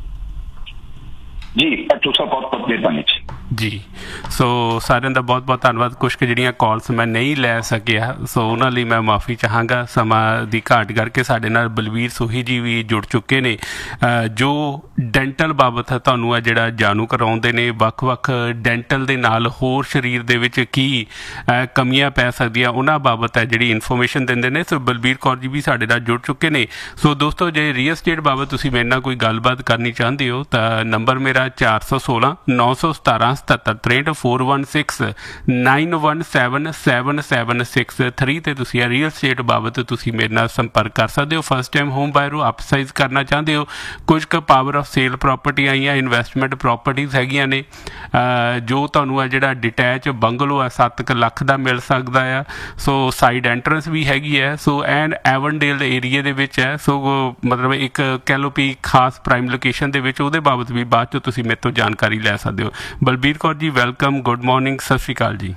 ਜੀ ਤੁਸੀਂ ਬਹੁਤ ਬਹੁਤ ਮਿਹਰਬਾਨੀ ਜੀ। ਜੀ ਸੋ ਸਾਰਿਆਂ ਦਾ ਬਹੁਤ ਬਹੁਤ ਧੰਨਵਾਦ। ਕੁਛ ਕੁ ਜਿਹੜੀਆਂ ਕਾਲਸ ਮੈਂ ਨਹੀਂ ਲੈ ਸਕਿਆ, ਸੋ ਉਹਨਾਂ ਲਈ ਮੈਂ ਮਾਫੀ ਚਾਹਾਂਗਾ। ਸਮਾਂ ਦੀ ਘਾਟ ਕਰਕੇ ਸਾਡੇ ਨਾਲ ਬਲਵੀਰ ਸੋਹੀ ਜੀ ਵੀ ਜੁੜ ਚੁੱਕੇ ਨੇ, ਜੋ ਡੈਂਟਲ ਬਾਬਤ ਤੁਹਾਨੂੰ ਆ ਜਿਹੜਾ ਜਾਣੂ ਕਰਾਉਂਦੇ ਨੇ। ਵੱਖ ਵੱਖ ਡੈਂਟਲ ਦੇ ਨਾਲ ਹੋਰ ਸਰੀਰ ਦੇ ਵਿੱਚ ਕੀ ਕਮੀਆਂ ਪੈ ਸਕਦੀਆਂ ਉਹਨਾਂ ਬਾਬਤ ਹੈ ਜਿਹੜੀ ਇਨਫੋਰਮੇਸ਼ਨ ਦਿੰਦੇ ਨੇ। ਸੋ ਬਲਬੀਰ ਕੌਰ ਜੀ ਵੀ ਸਾਡੇ ਨਾਲ ਜੁੜ ਚੁੱਕੇ ਨੇ। ਸੋ ਦੋਸਤੋ, ਜੇ ਰੀਅਲ estate ਬਾਬਤ ਤੁਸੀਂ ਮੇਰੇ ਨਾਲ ਕੋਈ ਗੱਲਬਾਤ ਕਰਨੀ ਚਾਹੁੰਦੇ ਹੋ ਤਾਂ ਨੰਬਰ ਮੇਰਾ ਚਾਰ ਸੌ ਸੋਲਾਂ ਨੌ ਸੌ ਸਤਾਰਾਂ ਸਤੱਤਰ ਤਰੇਂਹਠ four one six nine one seven seven seven six three ਤੇ ਤੁਸੀਂ ਆ ਰੀਅਲ estate ਬਾਬਤ ਤੁਸੀਂ ਮੇਰੇ ਨਾਲ ਸੰਪਰਕ ਕਰ ਸਕਦੇ ਹੋ। ਫਸਟ ਟਾਈਮ ਹੋਮ ਬਾਇਰ ਹੋ, ਅਪਸਾਈਜ਼ ਕਰਨਾ ਚਾਹੁੰਦੇ ਹੋ, ਕੁਝ ਕੁ ਪਾਵਰ ਆਫ ਸੇਲ ਪ੍ਰੋਪਰਟੀ ਆਈਆਂ ਇਨਵੈਸਟਮੈਂਟ ਪ੍ਰੋਪਰਟੀਜ਼ ਹੈਗੀਆਂ ਨੇ, ਜੋ ਤੁਹਾਨੂੰ ਆ ਜਿਹੜਾ ਡਿਟੈਚ ਬੰਗਲੋ ਆ ਸੱਤ ਕੁ ਲੱਖ ਦਾ ਮਿਲ ਸਕਦਾ ਆ। ਸੋ ਸਾਈਡ ਐਂਟਰੈਂਸ ਵੀ ਹੈਗੀ ਹੈ। ਸੋ ਐਂਡ ਐਵਨਡੇਲ ਏਰੀਏ ਦੇ ਵਿੱਚ ਹੈ। ਸੋ ਮਤਲਬ ਇੱਕ ਕਹਿ ਲਓ ਵੀ ਖਾਸ ਪ੍ਰਾਈਮ ਲੋਕੇਸ਼ਨ ਦੇ ਵਿੱਚ, ਉਹਦੇ ਬਾਬਤ ਵੀ ਬਾਅਦ 'ਚੋਂ ਤੁਸੀਂ ਮੇਰੇ ਤੋਂ ਜਾਣਕਾਰੀ ਲੈ ਸਕਦੇ ਹੋ। Balbir Kaur ji welcome, good morning, ਸਤਿ ਸ਼੍ਰੀ ਅਕਾਲ ਜੀ।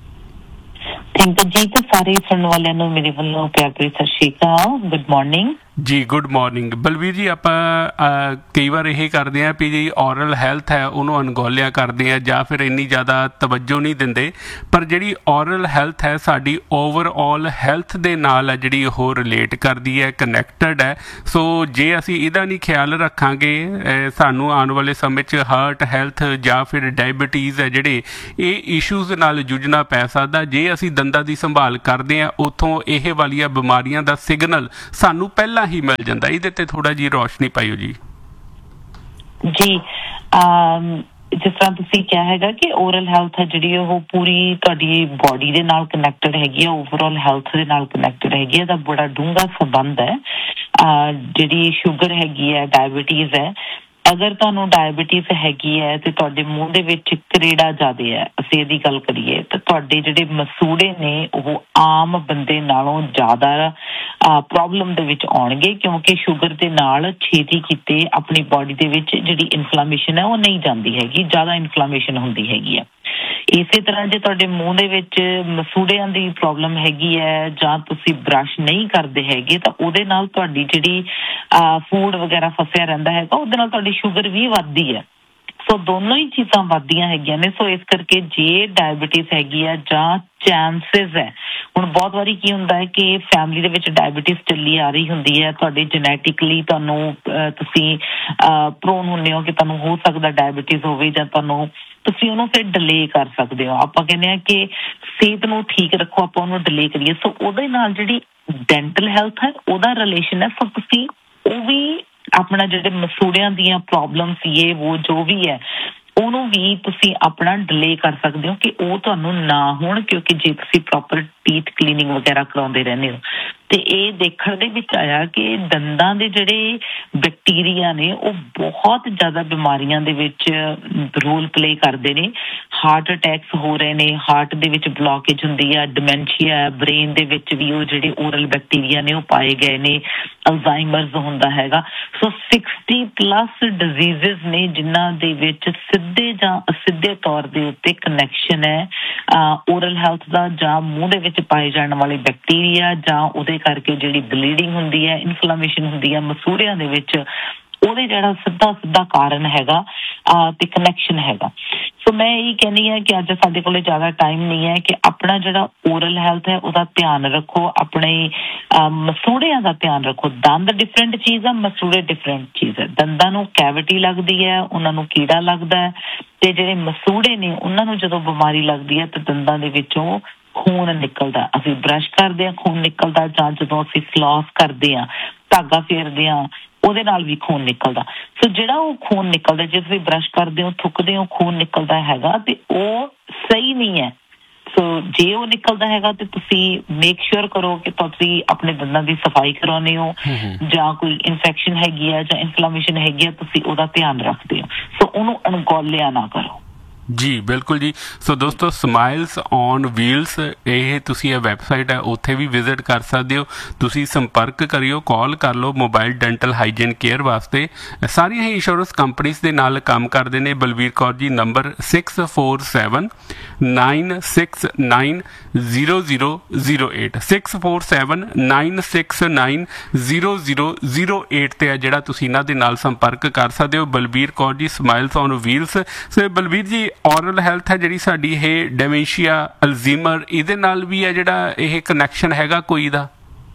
ਥੈਂਕ ਯੂ ਜੀ। ਤਾਂ ਸਾਰੇ ਸੁਣਨ ਵਾਲਿਆਂ ਨੂੰ ਮੇਰੇ ਵੱਲੋਂ ਪਿਆਰ ਭਰੀ ਸਤਿ ਸ਼੍ਰੀ ਅਕਾਲ, ਗੁੱਡ ਮਾਰਨਿੰਗ। ਜੀ ਗੁੱਡ ਮਾਰਨਿੰਗ ਬਲਵੀਰ ਜੀ। ਆਪਾਂ ਕਈ ਵਾਰ ਇਹ ਕਰਦੇ ਹਾਂ ਵੀ ਜੀ ਔਰਲ ਹੈਲਥ ਹੈ ਉਹਨੂੰ ਅਣਗੌਲਿਆ ਕਰਦੇ ਆ ਜਾਂ ਫਿਰ ਇੰਨੀ ਜ਼ਿਆਦਾ ਤਵੱਜੋ ਨਹੀਂ ਦਿੰਦੇ, ਪਰ ਜਿਹੜੀ ਔਰਲ ਹੈਲਥ ਹੈ ਸਾਡੀ ਓਵਰਆਲ ਹੈਲਥ ਦੇ ਨਾਲ ਹੈ ਜਿਹੜੀ ਉਹ ਰਿਲੇਟ ਕਰਦੀ ਹੈ, ਕਨੈਕਟਡ ਹੈ। ਸੋ ਜੇ ਅਸੀਂ ਇਹਦਾ ਨਹੀਂ ਖਿਆਲ ਰੱਖਾਂਗੇ ਸਾਨੂੰ ਆਉਣ ਵਾਲੇ ਸਮੇਂ 'ਚ ਹਾਰਟ ਹੈਲਥ ਜਾਂ ਫਿਰ ਡਾਇਬਟੀਜ਼ ਹੈ ਜਿਹੜੇ ਇਹ ਇਸ਼ੂਜ਼ ਨਾਲ ਜੂਝਣਾ ਪੈ ਸਕਦਾ। ਜੇ ਅਸੀਂ ਦੰਦਾਂ ਦੀ ਸੰਭਾਲ ਕਰਦੇ ਹਾਂ ਉੱਥੋਂ ਇਹ ਵਾਲੀਆਂ ਬਿਮਾਰੀਆਂ ਦਾ ਸਿਗਨਲ ਸਾਨੂੰ ਪਹਿਲਾਂ ਹੀ ਮਿਲ ਜਾਂਦਾ। ਇਹਦੇ ਤੇ ਥੋੜਾ ਜੀ ਰੋਸ਼ਨੀ ਪਾਇਓ ਜੀ। ਜੀ ਜਿਸ ਤਰ੍ਹਾਂ ਤੁਸੀਂ ਕਿਹਾ ਹੈਗਾ ਕਿ ਓਰਲ ਹੈਲਥ ਹੈ ਜਿਹੜੀ ਉਹ ਪੂਰੀ ਤੁਹਾਡੀ ਬੋਡੀ ਦੇ ਨਾਲ ਕਨੈਕਟਡ ਹੈਗੀ ਆ, ਓਵਰਆਲ ਹੈਲਥ ਦੇ ਨਾਲ ਕਨੈਕਟਡ ਹੈਗੀ ਆ। ਇਹਦਾ ਬੜਾ ਡੂੰਘਾ ਸੰਬੰਧ ਹੈ। ਜਿਹੜੀ ਸ਼ੂਗਰ ਹੈਗੀ ਹੈ, ਡਾਇਬਟੀਜ਼ ਹੈ, ਅਗਰ ਤੁਹਾਨੂੰ ਡਾਇਬਟੀਜ਼ ਹੈਗੀ ਹੈ ਤੇ ਤੁਹਾਡੇ ਮੂੰਹ ਦੇ ਵਿੱਚ ਕਰੇੜਾ ਜ਼ਿਆਦਾ ਹੈ, ਅਸੀਂ ਇਹਦੀ ਗੱਲ ਕਰੀਏ ਤਾਂ ਤੁਹਾਡੇ ਜਿਹੜੇ ਮਸੂੜੇ ਨੇ ਉਹ ਆਮ ਬੰਦੇ ਨਾਲੋਂ ਜ਼ਿਆਦਾ ਪ੍ਰੋਬਲਮ ਦੇ ਵਿੱਚ ਆਉਣਗੇ, ਕਿਉਂਕਿ ਸ਼ੂਗਰ ਦੇ ਨਾਲ ਛੇਤੀ ਕੀਤੇ ਆਪਣੀ ਬੋਡੀ ਦੇ ਵਿੱਚ ਜਿਹੜੀ ਇਨਫਲਾਮੇਸ਼ਨ ਹੈ ਉਹ ਨਹੀਂ ਜਾਂਦੀ ਹੈਗੀ, ਜ਼ਿਆਦਾ ਇਨਫਲਾਮੇਸ਼ਨ ਹੁੰਦੀ ਹੈਗੀ ਆ। ਇਸੇ ਤਰ੍ਹਾਂ ਜੇ ਤੁਹਾਡੇ ਮੂੰਹ ਦੇ ਵਿੱਚ ਮਸੂੜਿਆਂ ਦੀ ਪ੍ਰੋਬਲਮ ਹੈਗੀ ਹੈ ਜਾਂ ਤੁਸੀਂ ਬਰਸ਼ ਨਹੀਂ ਕਰਦੇ ਹੈਗੇ ਤਾਂ ਉਹਦੇ ਨਾਲ ਤੁਹਾਡੀ ਜਿਹੜੀ ਫੂਡ ਵਗੈਰਾ ਫਸਿਆ ਰਹਿੰਦਾ ਹੈਗਾ ਉਹਦੇ ਨਾਲ ਤੁਹਾਡੀ ਸ਼ੂਗਰ ਵੀ ਵੱਧਦੀ ਹੈ। ਸੋ ਦੋਨੋਂ ਹੀ ਚੀਜ਼ਾਂ ਵੱਧਦੀਆਂ ਹੈਗੀਆਂ ਨੇ। ਸੋ ਇਸ ਕਰਕੇ ਜੇ ਡਾਇਬਟੀਜ਼ ਹੈਗੀ ਆ ਜਾਂ ਚਾਂਸਿਸ ਹੈ, ਹੁਣ ਬਹੁਤ ਵਾਰੀ ਕੀ ਹੁੰਦਾ ਹੈ ਕਿ ਫੈਮਿਲੀ ਦੇ ਵਿੱਚ ਡਾਇਬਟੀਜ਼ ਚੱਲੀ ਆ ਰਹੀ ਹੁੰਦੀ ਹੈ, ਤੁਹਾਡੇ ਜੈਨੇਟਿਕਲੀ ਤੁਹਾਨੂੰ ਤੁਸੀਂ ਪ੍ਰੋਨ ਹੁੰਦੇ ਹੋ ਕਿ ਤੁਹਾਨੂੰ ਹੋ ਸਕਦਾ ਡਾਇਬਟੀਜ਼ ਹੋਵੇ ਜਾਂ ਤੁਹਾਨੂੰ ਤੁਸੀਂ ਉਹਨੂੰ ਫਿਰ ਡਿਲੇ ਕਰ ਸਕਦੇ ਹੋ। ਆਪਾਂ ਕਹਿੰਦੇ ਹਾਂ ਕਿ ਸਿਹਤ ਨੂੰ ਠੀਕ ਰੱਖੋ, ਆਪਾਂ ਉਹਨੂੰ ਡਿਲੇ ਕਰੀਏ। ਸੋ ਉਹਦੇ ਨਾਲ ਜਿਹੜੀ ਡੈਂਟਲ ਹੈਲਥ ਹੈ ਉਹਦਾ ਰਿਲੇਸ਼ਨ ਹੈ। ਸੋ ਤੁਸੀਂ ਉਹ ਵੀ ਆਪਣਾ ਜਿਹੜੇ ਮਸੂੜਿਆਂ ਦੀਆਂ ਪ੍ਰੋਬਲਮਸ ਇਹ ਉਹ ਜੋ ਵੀ ਹੈ ਉਹਨੂੰ ਵੀ ਤੁਸੀਂ ਆਪਣਾ ਡਿਲੇ ਕਰ ਸਕਦੇ ਹੋ ਕਿ ਉਹ ਤੁਹਾਨੂੰ ਨਾ ਹੋਣ, ਕਿਉਂਕਿ ਜੇ ਤੁਸੀਂ ਪ੍ਰੋਪਰ ਟੀਥ ਕਲੀਨਿੰਗ ਵਗੈਰਾ ਕਰਾਉਂਦੇ ਰਹਿੰਦੇ ਹੋ। ਤੇ ਇਹ ਦੇਖਣ ਦੇ ਵਿੱਚ ਆਇਆ ਕਿ ਦੰਦਾਂ ਦੇ ਜਿਹੜੇ ਬੈਕਟੀਰੀਆ ਨੇ ਉਹ ਬਹੁਤ ਜ਼ਿਆਦਾ ਬਿਮਾਰੀਆਂ ਦੇ ਵਿੱਚ ਰੋਲ ਪਲੇ ਕਰਦੇ ਨੇ। ਹਾਰਟ ਅਟੈਕਸ ਹੋ ਰਹੇ ਨੇ, ਹਾਰਟ ਦੇ ਵਿੱਚ ਬਲੋਕੇਜ ਹੁੰਦੀ ਆ, ਡਿਮੈਂਸ਼ੀਆ, ਬ੍ਰੇਨ ਦੇ ਵਿੱਚ ਵੀ ਉਹ ਜਿਹੜੇ ਓਰਲ ਬੈਕਟੀਰੀਆ ਨੇ ਉਹ ਪਾਏ ਗਏ ਨੇ, ਅਲਜ਼ਾਈਮਰਸ ਹੁੰਦਾ ਹੈਗਾ। ਸੋ ਸਿਕਸਟੀ ਪਲੱਸ ਡਿਜ਼ੀਜ਼ਸ ਨੇ ਜਿਨ੍ਹਾਂ ਦੇ ਵਿੱਚ ਸਿੱਧੇ ਜਾਂ ਅਸਿੱਧੇ ਤੌਰ ਦੇ ਉੱਤੇ ਕਨੈਕਸ਼ਨ ਹੈ ਓਰਲ ਹੈਲਥ ਦਾ, ਜਾਂ ਮੂੰਹ ਦੇ ਵਿੱਚ ਪਾਏ ਜਾਣ ਵਾਲੇ ਬੈਕਟੀਰੀਆ ਜਾਂ ਉਹਦੇ ਕਰਕੇ ਜਿਹੜੀ ਬਲੀਡਿੰਗ ਹੁੰਦੀ ਹੈ, ਇਨਫਲਾਮੇਸ਼ਨ ਹੁੰਦੀ ਹੈ ਮਸੂੜਿਆਂ ਦੇ ਵਿੱਚ, ਉਹਦੇ ਜਿਹੜਾ ਸਿੱਧਾ ਸਿੱਧਾ ਕਾਰਨ ਹੈਗਾ ਤੇ ਕਨੈਕਸ਼ਨ ਹੈਗਾ। ਸੋ ਮੈਂ ਇਹੀ ਕਹਿੰਦੀ ਹਾਂ ਕਿ ਅੱਜ ਸਾਡੇ ਕੋਲ ਜ਼ਿਆਦਾ ਟਾਈਮ ਨਹੀਂ ਹੈ ਕਿ ਆਪਣਾ ਜਿਹੜਾ ਓਰਲ ਹੈਲਥ ਹੈ ਉਹਦਾ ਧਿਆਨ ਰੱਖੋ, ਆਪਣੇ ਮਸੂੜਿਆਂ ਦਾ ਧਿਆਨ ਰੱਖੋ। ਦੰਦ ਡਿਫਰੈਂਟ ਚੀਜ਼ ਆ, ਮਸੂੜੇ ਡਿਫਰੈਂਟ ਚੀਜ਼ ਹੈ। ਦੰਦਾਂ ਨੂੰ ਕੈਵਿਟੀ ਲੱਗਦੀ ਹੈ, ਉਹਨਾਂ ਨੂੰ ਕੀੜਾ ਲੱਗਦਾ ਹੈ, ਤੇ ਜਿਹੜੇ ਮਸੂੜੇ ਨੇ ਉਹਨਾਂ ਨੂੰ ਜਦੋਂ ਬਿਮਾਰੀ ਲੱਗਦੀ ਹੈ ਤਾਂ ਦੰਦਾਂ ਦੇ ਵਿੱਚੋਂ ਖੂਨ ਨਿਕਲਦਾ। ਅਸੀਂ ਬਰਸ਼ ਕਰਦੇ ਹਾਂ, ਖੂਨ ਨਿਕਲਦਾ, ਜਾਂ ਜਦੋਂ ਅਸੀਂ ਫਲੌਸ ਕਰਦੇ ਹਾਂ, ਧਾਗਾ ਫੇਰਦੇ ਹਾਂ, ਉਹਦੇ ਨਾਲ ਵੀ ਖੂਨ ਨਿਕਲਦਾ। ਸੋ ਜਿਹੜਾ ਉਹ ਖੂਨ ਨਿਕਲਦਾ, ਜੇ ਤੁਸੀਂ ਬਰਸ਼ ਕਰਦੇ ਹੋ, ਥੁੱਕਦੇ ਹੋ, ਖੂਨ ਨਿਕਲਦਾ ਹੈਗਾ ਤੇ ਉਹ ਸਹੀ ਨਹੀਂ ਹੈ। ਸੋ ਜੇ ਉਹ ਨਿਕਲਦਾ ਹੈਗਾ ਤੇ ਤੁਸੀਂ ਮੇਕ ਸ਼ੋਰ ਕਰੋ ਕਿ ਤੁਸੀਂ ਆਪਣੇ ਦੰਦਾਂ ਦੀ ਸਫਾਈ ਕਰਾਉਂਦੇ ਹੋ, ਜਾਂ ਕੋਈ ਇਨਫੈਕਸ਼ਨ ਹੈਗੀ ਆ ਜਾਂ ਇਨਫਲਾਮੇਸ਼ਨ ਹੈਗੀ ਆ, ਤੁਸੀਂ ਉਹਦਾ ਧਿਆਨ ਰੱਖਦੇ ਹੋ। ਸੋ ਉਹਨੂੰ ਅਣਗੌਲਿਆ ਨਾ ਕਰੋ। ਜੀ ਬਿਲਕੁਲ ਜੀ। ਸੋ ਦੋਸਤੋ ਸਮਾਈਲਸ ਔਨ ਵੀਲਸ ਇਹ ਤੁਸੀਂ ਇਹ ਵੈਬਸਾਈਟ ਹੈ ਉੱਥੇ ਵੀ ਵਿਜ਼ਿਟ ਕਰ ਸਕਦੇ ਹੋ। ਤੁਸੀਂ ਸੰਪਰਕ ਕਰਿਓ, ਕਾਲ ਕਰ ਲਓ ਮੋਬਾਈਲ ਡੈਂਟਲ ਹਾਈਜੀਨ ਕੇਅਰ ਵਾਸਤੇ। ਸਾਰੀਆਂ ਹੀ ਇੰਸ਼ੋਰੈਂਸ ਕੰਪਨੀਜ਼ ਦੇ ਨਾਲ ਕੰਮ ਕਰਦੇ ਨੇ। Balvir Kaur ji number six four seven nine six nine zero zero zero eight six four seven nine six nine zero zero zero eight 'ਤੇ ਹੈ ਜਿਹੜਾ ਤੁਸੀਂ ਇਹਨਾਂ ਦੇ ਨਾਲ ਸੰਪਰਕ ਕਰ ਸਕਦੇ ਹੋ। Balvir Kaur ji smiles on wheels. ਸੋ ਬਲਵੀਰ ਜੀ ਔਰਲ ਹੈਲਥ ਹੈ ਜਿਹੜੀ ਸਾਡੀ ਇਹ ਡੈਮੈਂਸ਼ੀਆ, ਅਲਜ਼ੀਮਰ, ਇਹਦੇ ਨਾਲ ਵੀ ਹੈ ਜਿਹੜਾ ਇਹ ਕਨੈਕਸ਼ਨ ਹੈਗਾ ਕੋਈ ਦਾ?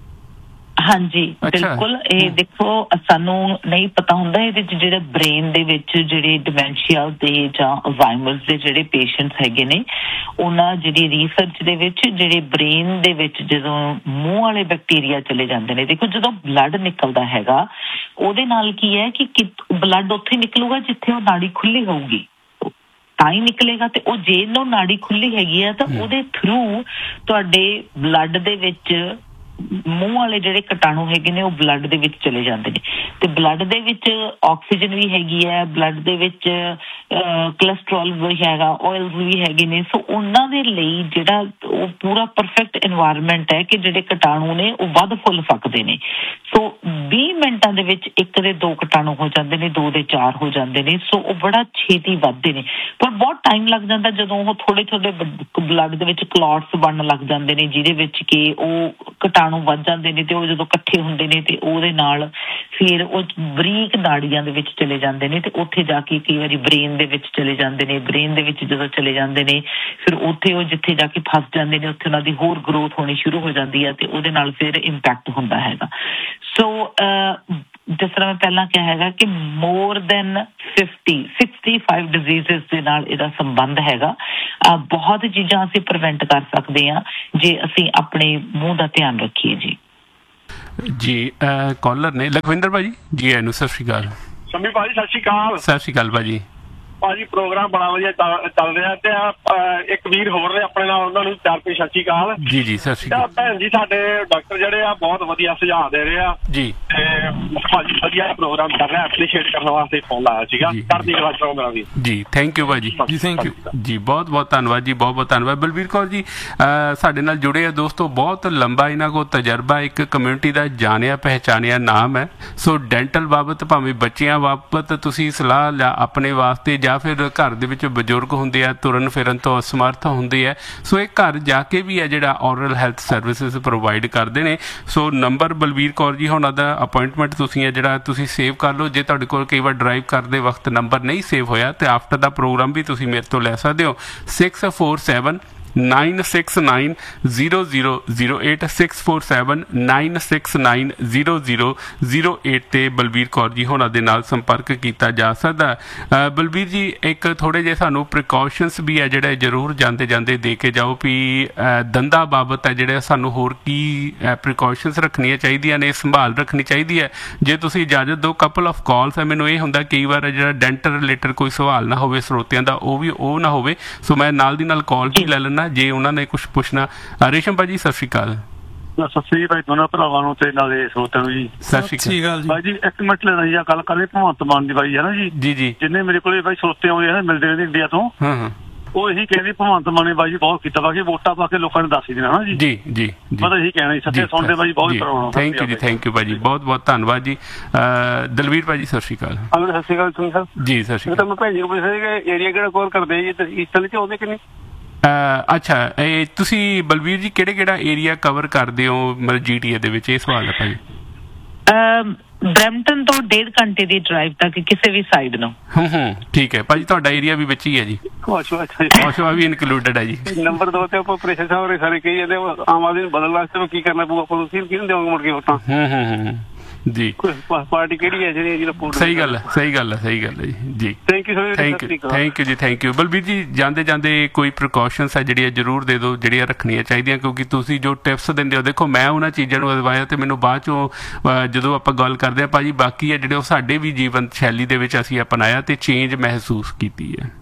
ਹਾਂਜੀ ਬਿਲਕੁਲ। ਇਹ ਦੇਖੋ ਸਾਨੂੰ ਨਹੀਂ ਪਤਾ ਹੁੰਦਾ ਇਹਦੇ ਚ ਜਿਹੜੇ ਬ੍ਰੇਨ ਦੇ ਵਿੱਚ ਜਿਹੜੇ ਡਿਮੈਂਸ਼ੀਆ ਦੇ ਜਾਂ ਅਲਜ਼ਾਈਮਰਸ ਦੇ ਜਿਹੜੇ ਪੇਸ਼ੈਂਟਸ ਹੈਗੇ ਨੇ, ਉਹਨਾਂ ਜਿਹੜੀ ਰਿਸਰਚ ਦੇ ਵਿੱਚ ਜਿਹੜੇ ਬ੍ਰੇਨ ਦੇ ਵਿੱਚ ਜਦੋਂ ਮੂੰਹ ਵਾਲੇ ਬੈਕਟੀਰੀਆ ਚਲੇ ਜਾਂਦੇ ਨੇ, ਦੇਖੋ ਜਦੋਂ ਬਲੱਡ ਨਿਕਲਦਾ ਹੈਗਾ ਉਹਦੇ ਨਾਲ ਕੀ ਹੈ ਕਿ ਬਲੱਡ ਉੱਥੇ ਨਿਕਲੂਗਾ ਜਿੱਥੇ ਉਹ ਨਾੜੀ ਖੁੱਲੀ ਹੋਊਗੀ, ਤਾਂ ਹੀ ਨਿਕਲੇਗਾ। ਤੇ ਉਹ ਜੇ ਨੂੰ ਨਾੜੀ ਖੁੱਲੀ ਹੈਗੀ ਆ ਤਾਂ ਉਹਦੇ ਥਰੂ ਤੁਹਾਡੇ ਬਲੱਡ ਦੇ ਵਿੱਚ ਮੂੰਹ ਵਾਲੇ ਜਿਹੜੇ ਕੀਟਾਣੂ ਹੈਗੇ ਨੇ ਉਹ ਬਲੱਡ ਦੇ ਵਿੱਚ ਚਲੇ ਜਾਂਦੇ ਨੇ। ਤੇ ਬਲੱਡ ਦੇ ਵਿੱਚ ਆਕਸੀਜਨ ਵੀ ਹੈਗੀ ਹੈ, ਬਲੱਡ ਦੇ ਵਿੱਚ ਕੋਲੈਸਟਰੋਲ ਵੀ ਹੈਗਾ, ਆਇਲਸ ਵੀ ਹੈਗੇ ਨੇ। ਸੋ ਉਹਨਾਂ ਦੇ ਲਈ ਜਿਹੜਾ ਉਹ ਪੂਰਾ ਪਰਫੈਕਟ ਇਨਵਾਇਰਮੈਂਟ ਹੈ ਕਿ ਜਿਹੜੇ ਕੀਟਾਣੂ ਨੇ ਉਹ ਵੱਧ ਫੁੱਲ ਸਕਦੇ ਨੇ। ਸੋ ਵੀਹ ਮਿੰਟਾਂ ਮਿੰਟਾਂ ਦੇ ਵਿੱਚ ਇੱਕ ਦੇ ਦੋ ਕੀਟਾਣੂ ਹੋ ਜਾਂਦੇ ਨੇ, ਦੋ ਦੇ ਚਾਰ ਹੋ ਜਾਂਦੇ ਨੇ। ਸੋ ਉਹ ਬੜਾ ਛੇਤੀ ਵੱਧਦੇ ਨੇ, ਪਰ ਬਹੁਤ ਟਾਈਮ ਲੱਗ ਜਾਂਦਾ ਜਦੋਂ ਉਹ ਥੋੜੇ ਥੋੜੇ ਬਲੱਡ ਦੇ ਵਿੱਚ ਕਲੌਟਸ ਬਣਨ ਲੱਗ ਜਾਂਦੇ ਨੇ, ਜਿਹਦੇ ਵਿੱਚ ਕਿ ਉਹ ਕੀਟਾਣੂ ਵੱਧ ਜਾਂਦੇ ਨੇ ਤੇ ਉਹ ਜਦੋਂ ਇਕੱਠੇ ਹੁੰਦੇ ਨੇ ਤੇ ਉਹਦੇ ਨਾਲ ਫਿਰ ਉਹ ਬਰੀਕ ਨਾੜੀਆਂ ਦੇ ਵਿੱਚ ਚਲੇ ਜਾਂਦੇ ਨੇ ਤੇ ਉੱਥੇ ਜਾ ਕੇ ਕਈ ਵਾਰੀ ਬ੍ਰੇਨ ਦੇ ਵਿੱਚ ਚਲੇ ਜਾਂਦੇ ਨੇ। ਬ੍ਰੇਨ ਦੇ ਵਿੱਚ ਜਦੋਂ ਚਲੇ ਜਾਂਦੇ ਨੇ ਫਿਰ ਉੱਥੇ ਉਹ ਜਿੱਥੇ ਜਾ ਕੇ ਫਸ ਜਾਂਦੇ ਨੇ ਉੱਥੇ ਉਹਨਾਂ ਦੀ ਹੋਰ ਗਰੋਥ ਹੋਣੀ ਸ਼ੁਰੂ ਹੋ ਜਾਂਦੀ ਹੈ ਤੇ ਉਹਦੇ ਨਾਲ ਫਿਰ ਇੰਪੈਕਟ ਹੁੰਦਾ ਹੈਗਾ। ਸੋ ਜਿਸ ਤਰ੍ਹਾਂ ਮੈਂ ਪਹਿਲਾਂ ਕਿਹਾ ਹੈਗਾ ਕਿ more than fifty sixty five diseases ਦੇ ਨਾਲ ਇਹਦਾ ਸੰਬੰਧ ਹੈਗਾ। ਬਹੁਤ ਚੀਜ਼ਾਂ ਅਸੀਂ ਪ੍ਰੀਵੈਂਟ ਕਰ ਸਕਦੇ ਹਾਂ ਜੇ ਅਸੀਂ ਆਪਣੇ ਮੂੰਹ ਦਾ ਧਿਆਨ ਰੱਖੀਏ। ਜੀ ਜੀ ਕਾਲਰ ਨੇ ਲਖਵਿੰਦਰ ਭਾਜੀ ਜੀ, ਇਹਨੂੰ ਸਤਿ ਸ਼੍ਰੀ ਅਕਾਲ। ਸੰਮੀ ਭਾਜੀ ਸਤਿ ਸ਼੍ਰੀ ਅਕਾਲ। ਸਤਿ ਸ਼੍ਰੀ ਅਕਾਲ ਭਾਜੀ। ਭਾਜੀ ਪ੍ਰੋਗਰਾਮ ਬੜਾ ਵਧੀਆ ਚੱਲ ਰਿਹਾ ਤੇ ਇੱਕ ਵੀਰ ਹੋਰ ਨੇ ਆਪਣੇ ਨਾਲ, ਉਹਨਾਂ ਨੂੰ ਚਾਰ ਪੇ ਸਤਿ ਸ਼੍ਰੀ ਅਕਾਲ। ਜੀ ਜੀ ਸਤਿ ਸ਼੍ਰੀ ਅਕਾਲ। ਭੈਣ ਜੀ ਸਾਡੇ ਡਾਕਟਰ ਜਿਹੜੇ ਆ ਬਹੁਤ ਵਧੀਆ ਸੁਝਾਅ ਦੇ ਰਹੇ ਆ ਜੀ, ਤੇ ਭਾਜੀ ਵਧੀਆ ਪ੍ਰੋਗਰਾਮ ਕਰ ਰਿਹਾ, ਐਪਰੀਸ਼ੀਏਟ ਕਰਨ ਵਾਸਤੇ ਫੋਨ ਲਾਇਆ ਸੀਗਾ। ਕਰਦੀ ਗੱਲ ਪ੍ਰੋਗਰਾਮ ਦੀ ਜੀ। ਥੈਂਕ ਯੂ ਭਾਜੀ ਜੀ, ਥੈਂਕ ਯੂ ਜੀ, ਬਹੁਤ ਬਹੁਤ ਧੰਨਵਾਦ ਜੀ, ਬਹੁਤ ਬਹੁਤ ਧੰਨਵਾਦ। ਬਲਬੀਰ ਕੌਰ ਜੀ ਸਾਡੇ ਨਾਲ ਜੁੜੇ ਆ ਦੋਸਤੋ, ਬਹੁਤ ਲੰਬਾ ਇਹਨਾਂ ਕੋਲ ਤਜਰਬਾ, ਇੱਕ ਕਮਿਊਨਿਟੀ ਦਾ ਜਾਣਿਆ ਪਹਿਚਾਣਿਆ ਨਾਮ ਹੈ। ਸੋ ਡੈਂਟਲ ਬਾਬਤ ਭਾਵੇਂ ਬੱਚਿਆਂ ਬਾਬਤ ਤੁਸੀਂ ਸਲਾਹ ਲਿਆ ਆਪਣੇ ਵਾਸਤੇ, ਜਾਂ ਫਿਰ ਘਰ ਦੇ ਵਿੱਚ ਬਜ਼ੁਰਗ ਹੁੰਦੇ ਆ ਤੁਰਨ ਫਿਰਨ ਤੋਂ ਅਸਮਰਥ ਹੁੰਦੇ ਆ, ਸੋ ਇਹ ਘਰ ਜਾ ਕੇ ਵੀ ਹੈ ਜਿਹੜਾ ਓਰਲ ਹੈਲਥ ਸਰਵਿਸਿਜ਼ ਪ੍ਰੋਵਾਈਡ ਕਰਦੇ ਨੇ। ਸੋ ਨੰਬਰ ਬਲਬੀਰ ਕੌਰ ਜੀ ਉਹਨਾਂ ਦਾ ਅਪੁਆਇੰਟਮੈਂਟ ਤੁਸੀਂ ਹੈ ਜਿਹੜਾ ਤੁਸੀਂ ਸੇਵ ਕਰ ਲਓ। ਜੇ ਤੁਹਾਡੇ ਕੋਲ ਕਈ ਵਾਰ ਡਰਾਈਵ ਕਰਦੇ ਵਕਤ ਨੰਬਰ ਨਹੀਂ ਸੇਵ ਹੋਇਆ ਤੇ ਆਫਟਰ ਦਾ ਪ੍ਰੋਗਰਾਮ ਵੀ ਤੁਸੀਂ ਮੇਰੇ ਤੋਂ ਲੈ ਸਕਦੇ ਹੋ। Six four seven nine six nine zero zero zero eight six four seven nine six nine zero zero zero eight 'ਤੇ ਬਲਬੀਰ ਕੌਰ ਜੀ ਹੋਣਾ ਦੇ ਨਾਲ ਸੰਪਰਕ ਕੀਤਾ ਜਾ ਸਕਦਾ। ਬਲਬੀਰ ਜੀ ਇੱਕ ਥੋੜ੍ਹੇ ਜਿਹੇ ਸਾਨੂੰ ਪ੍ਰੀਕਾਸ਼ਨਸ ਵੀ ਹੈ ਜਿਹੜੇ ਜ਼ਰੂਰ ਜਾਂਦੇ ਜਾਂਦੇ ਦੇ ਕੇ ਜਾਓ ਵੀ ਦੰਦਾਂ ਬਾਬਤ ਹੈ ਜਿਹੜੇ ਸਾਨੂੰ ਹੋਰ ਕੀ ਪ੍ਰੀਕਾਸ਼ਨਸ ਰੱਖਣੀਆਂ ਚਾਹੀਦੀਆਂ ਨੇ, ਸੰਭਾਲ ਰੱਖਣੀ ਚਾਹੀਦੀ ਹੈ। ਜੇ ਤੁਸੀਂ ਇਜਾਜ਼ਤ ਦਿਓ ਕਪਲ ਆਫ ਕਾਲਸ ਹੈ, ਮੈਨੂੰ ਇਹ ਹੁੰਦਾ ਕਈ ਵਾਰ ਜਿਹੜਾ ਡੈਂਟਲ ਰਿਲੇਟਡ ਕੋਈ ਸਵਾਲ ਨਾ ਹੋਵੇ ਸਰੋਤਿਆਂ ਦਾ, ਉਹ ਵੀ ਉਹ ਨਾ ਹੋਵੇ। ਸੋ ਮੈਂ ਨਾਲ ਦੀ ਨਾਲ ਕਾਲ ਵੀ ਲੈ ਲੈਂਦਾ ਜੇ ਉਹਨਾਂ ਨੇ ਕੁਛ ਪੁੱਛਣਾ। ਰੇਸ਼ਮ ਭਾਜੀ ਸਤਿ ਸ਼੍ਰੀ ਅਕਾਲ। ਸਤਿ ਸ਼੍ਰੀ ਅਕਾਲ ਦੋਨਾਂ ਭਰਾਵਾਂ ਨੂੰ ਤੇ ਨਾਲੇ ਸਰੋਤਿਆਂ ਨੂੰ ਜੀ। ਸਤਿ ਸ਼੍ਰੀ ਅਕਾਲ ਬਾਈ ਜੀ। ਇੱਕ ਮਿੰਟ ਲੈਣਾ ਜੀ, ਗੱਲ ਕਰ ਰਹੇ ਭਗਵੰਤ ਮਾਨ ਦੀ ਬਾਈ ਹੈ ਨਾ ਜੀ। ਜੀ ਜੀ ਜਿੰਨੇ ਮੇਰੇ ਕੋਲੇ ਬਾਈ ਸਰੋਤੇ ਆਉਂਦੇ ਆ ਮਿਲਦੇ ਰਹਿੰਦੇ ਇੰਡੀਆ ਤੋਂ, ਹਾਂ ਹਾਂ, ਉਹ ਇਹੀ ਕਹਿੰਦੇ ਭਗਵੰਤ ਮਾਨ ਨੇ ਬਾਈ ਜੀ ਬਹੁਤ ਕੀਤਾ ਵਾ ਕਿ ਵੋਟਾਂ ਪਾ ਕੇ ਲੋਕਾਂ ਨੂੰ ਦੱਸ ਹੀ ਦੇਣਾ ਨਾ ਜੀ। ਜੀ ਜੀ ਮੈਂ ਇਹੀ ਕਹਿਣਾ ਜੀ, ਸੱਚੇ ਸੁਣਦੇ ਬਾਈ ਬਹੁਤ ਪ੍ਰੋਬਲਮ। ਥੈਂਕ ਯੂ ਜੀ, ਥੈਂਕ ਯੂ ਭਾਜੀ, ਬਹੁਤ ਬਹੁਤ ਧੰਨਵਾਦ ਜੀ। ਦਲਵੀਰ ਭਾਜੀ ਸਤਿ ਸ਼੍ਰੀ ਅਕਾਲ। ਸਤਿ ਸ਼੍ਰੀ ਅਕਾਲ ਸਿੰਘ ਸਾਹਿਬ ਜੀ। ਸਤਿ ਸ਼੍ਰੀ ਅਕਾਲ। ਮੈਂ ਭੈਣ ਜੀ ਨੂੰ ਪੁੱਛਿਆ ਕਿ ਏਰੀਆ ਕਿਹੜਾ ਕਵਰ ਕਰਦੇ ਜੀ, ਈਸਟਰਨ ਚ ਆਉਂਦੇ ਕਿ ਨਹੀਂ? ਅੱਛਾ ਇਹ ਤੁਸੀਂ ਬਲਬੀਰ ਜੀ ਕਿਹੜੇ ਕਿਹੜਾ ਏਰੀਆ ਕਵਰ ਕਰਦੇ ਹੋ ਮਤਲਬ ਜੀ ਟੀ ਏ ਦੇ ਵਿੱਚ, ਇਹ ਸਵਾਲ ਹੈ ਭਾਜੀ। ਬਰੈਂਪਟਨ ਤੋਂ ਡੇਢ ਘੰਟੇ ਦੀ ਡਰਾਈਵ ਤੱਕ ਕਿਸੇ ਵੀ ਸਾਈਡ ਨੂੰ। ਹੂੰ ਹੂੰ ਠੀਕ ਹੈ ਭਾਜੀ, ਤੁਹਾਡਾ ਏਰੀਆ ਵੀ ਵਿੱਚ ਹੀ ਹੈ ਜੀ? ਕੌਸ਼ਵਾ ਵੀ ਇਨਕਲੂਡਡ ਹੈ ਜੀ। ਨੰਬਰ ਦੋ ਤੇ ਆਪਾਂ ਪ੍ਰੈਸ਼ਰ ਸਾਹਿਬ ਸਾਰੇ ਕਹੀ ਜਾਂਦੇ ਆਮ ਆਦਮੀ ਬਦਲਣ ਵਾਸਤੇ ਕੀ ਕਰਨਾ ਪਊ ਆਪਾਂ ਨੂੰ, ਕਿਹਨੂੰ ਦੇਵਾਂਗੇ ਮੁੜ ਕੇ ਵੋਟਾਂ? ਹੂੰ ਹੂੰ ਹੂੰ ਜੀ। ਪਾਰਟੀ ਕਿਹੜੀ ਹੈ ਜਿਹੜੀ ਰਿਪੋਰਟ? ਸਹੀ ਗੱਲ ਹੈ, ਸਹੀ ਗੱਲ ਹੈ, ਸਹੀ ਗੱਲ ਹੈ ਜੀ। ਜੀ thank you thank you thank you ਜੀ, ਥੈਂਕ ਯੂ। ਬਲਬੀਰ ਜੀ ਜਾਂਦੇ ਜਾਂਦੇ ਕੋਈ ਪ੍ਰੀਕਾਸ਼ਨਸ ਹੈ ਜਿਹੜੀਆਂ ਜ਼ਰੂਰ ਦੇ ਦਿਓ, ਜਿਹੜੀਆਂ ਰੱਖਣੀਆਂ ਚਾਹੀਦੀਆਂ, ਕਿਉਂਕਿ ਤੁਸੀਂ ਜੋ ਟਿਪਸ ਦਿੰਦੇ ਹੋ, ਦੇਖੋ ਮੈਂ ਉਹਨਾਂ ਚੀਜ਼ਾਂ ਨੂੰ ਅਦਵਾਇਆ ਤੇ ਮੈਨੂੰ ਬਾਅਦ ਚੋਂ ਜਦੋਂ ਆਪਾਂ ਗੱਲ ਕਰਦੇ ਹਾਂ ਭਾਜੀ ਬਾਕੀ ਹੈ ਜਿਹੜੇ ਉਹ ਸਾਡੇ ਵੀ ਜੀਵਨ ਸ਼ੈਲੀ ਦੇ ਵਿੱਚ ਅਸੀਂ ਅਪਣਾਇਆ ਤੇ ਚੇਂਜ ਮਹਿਸੂਸ ਕੀਤੀ ਹੈ।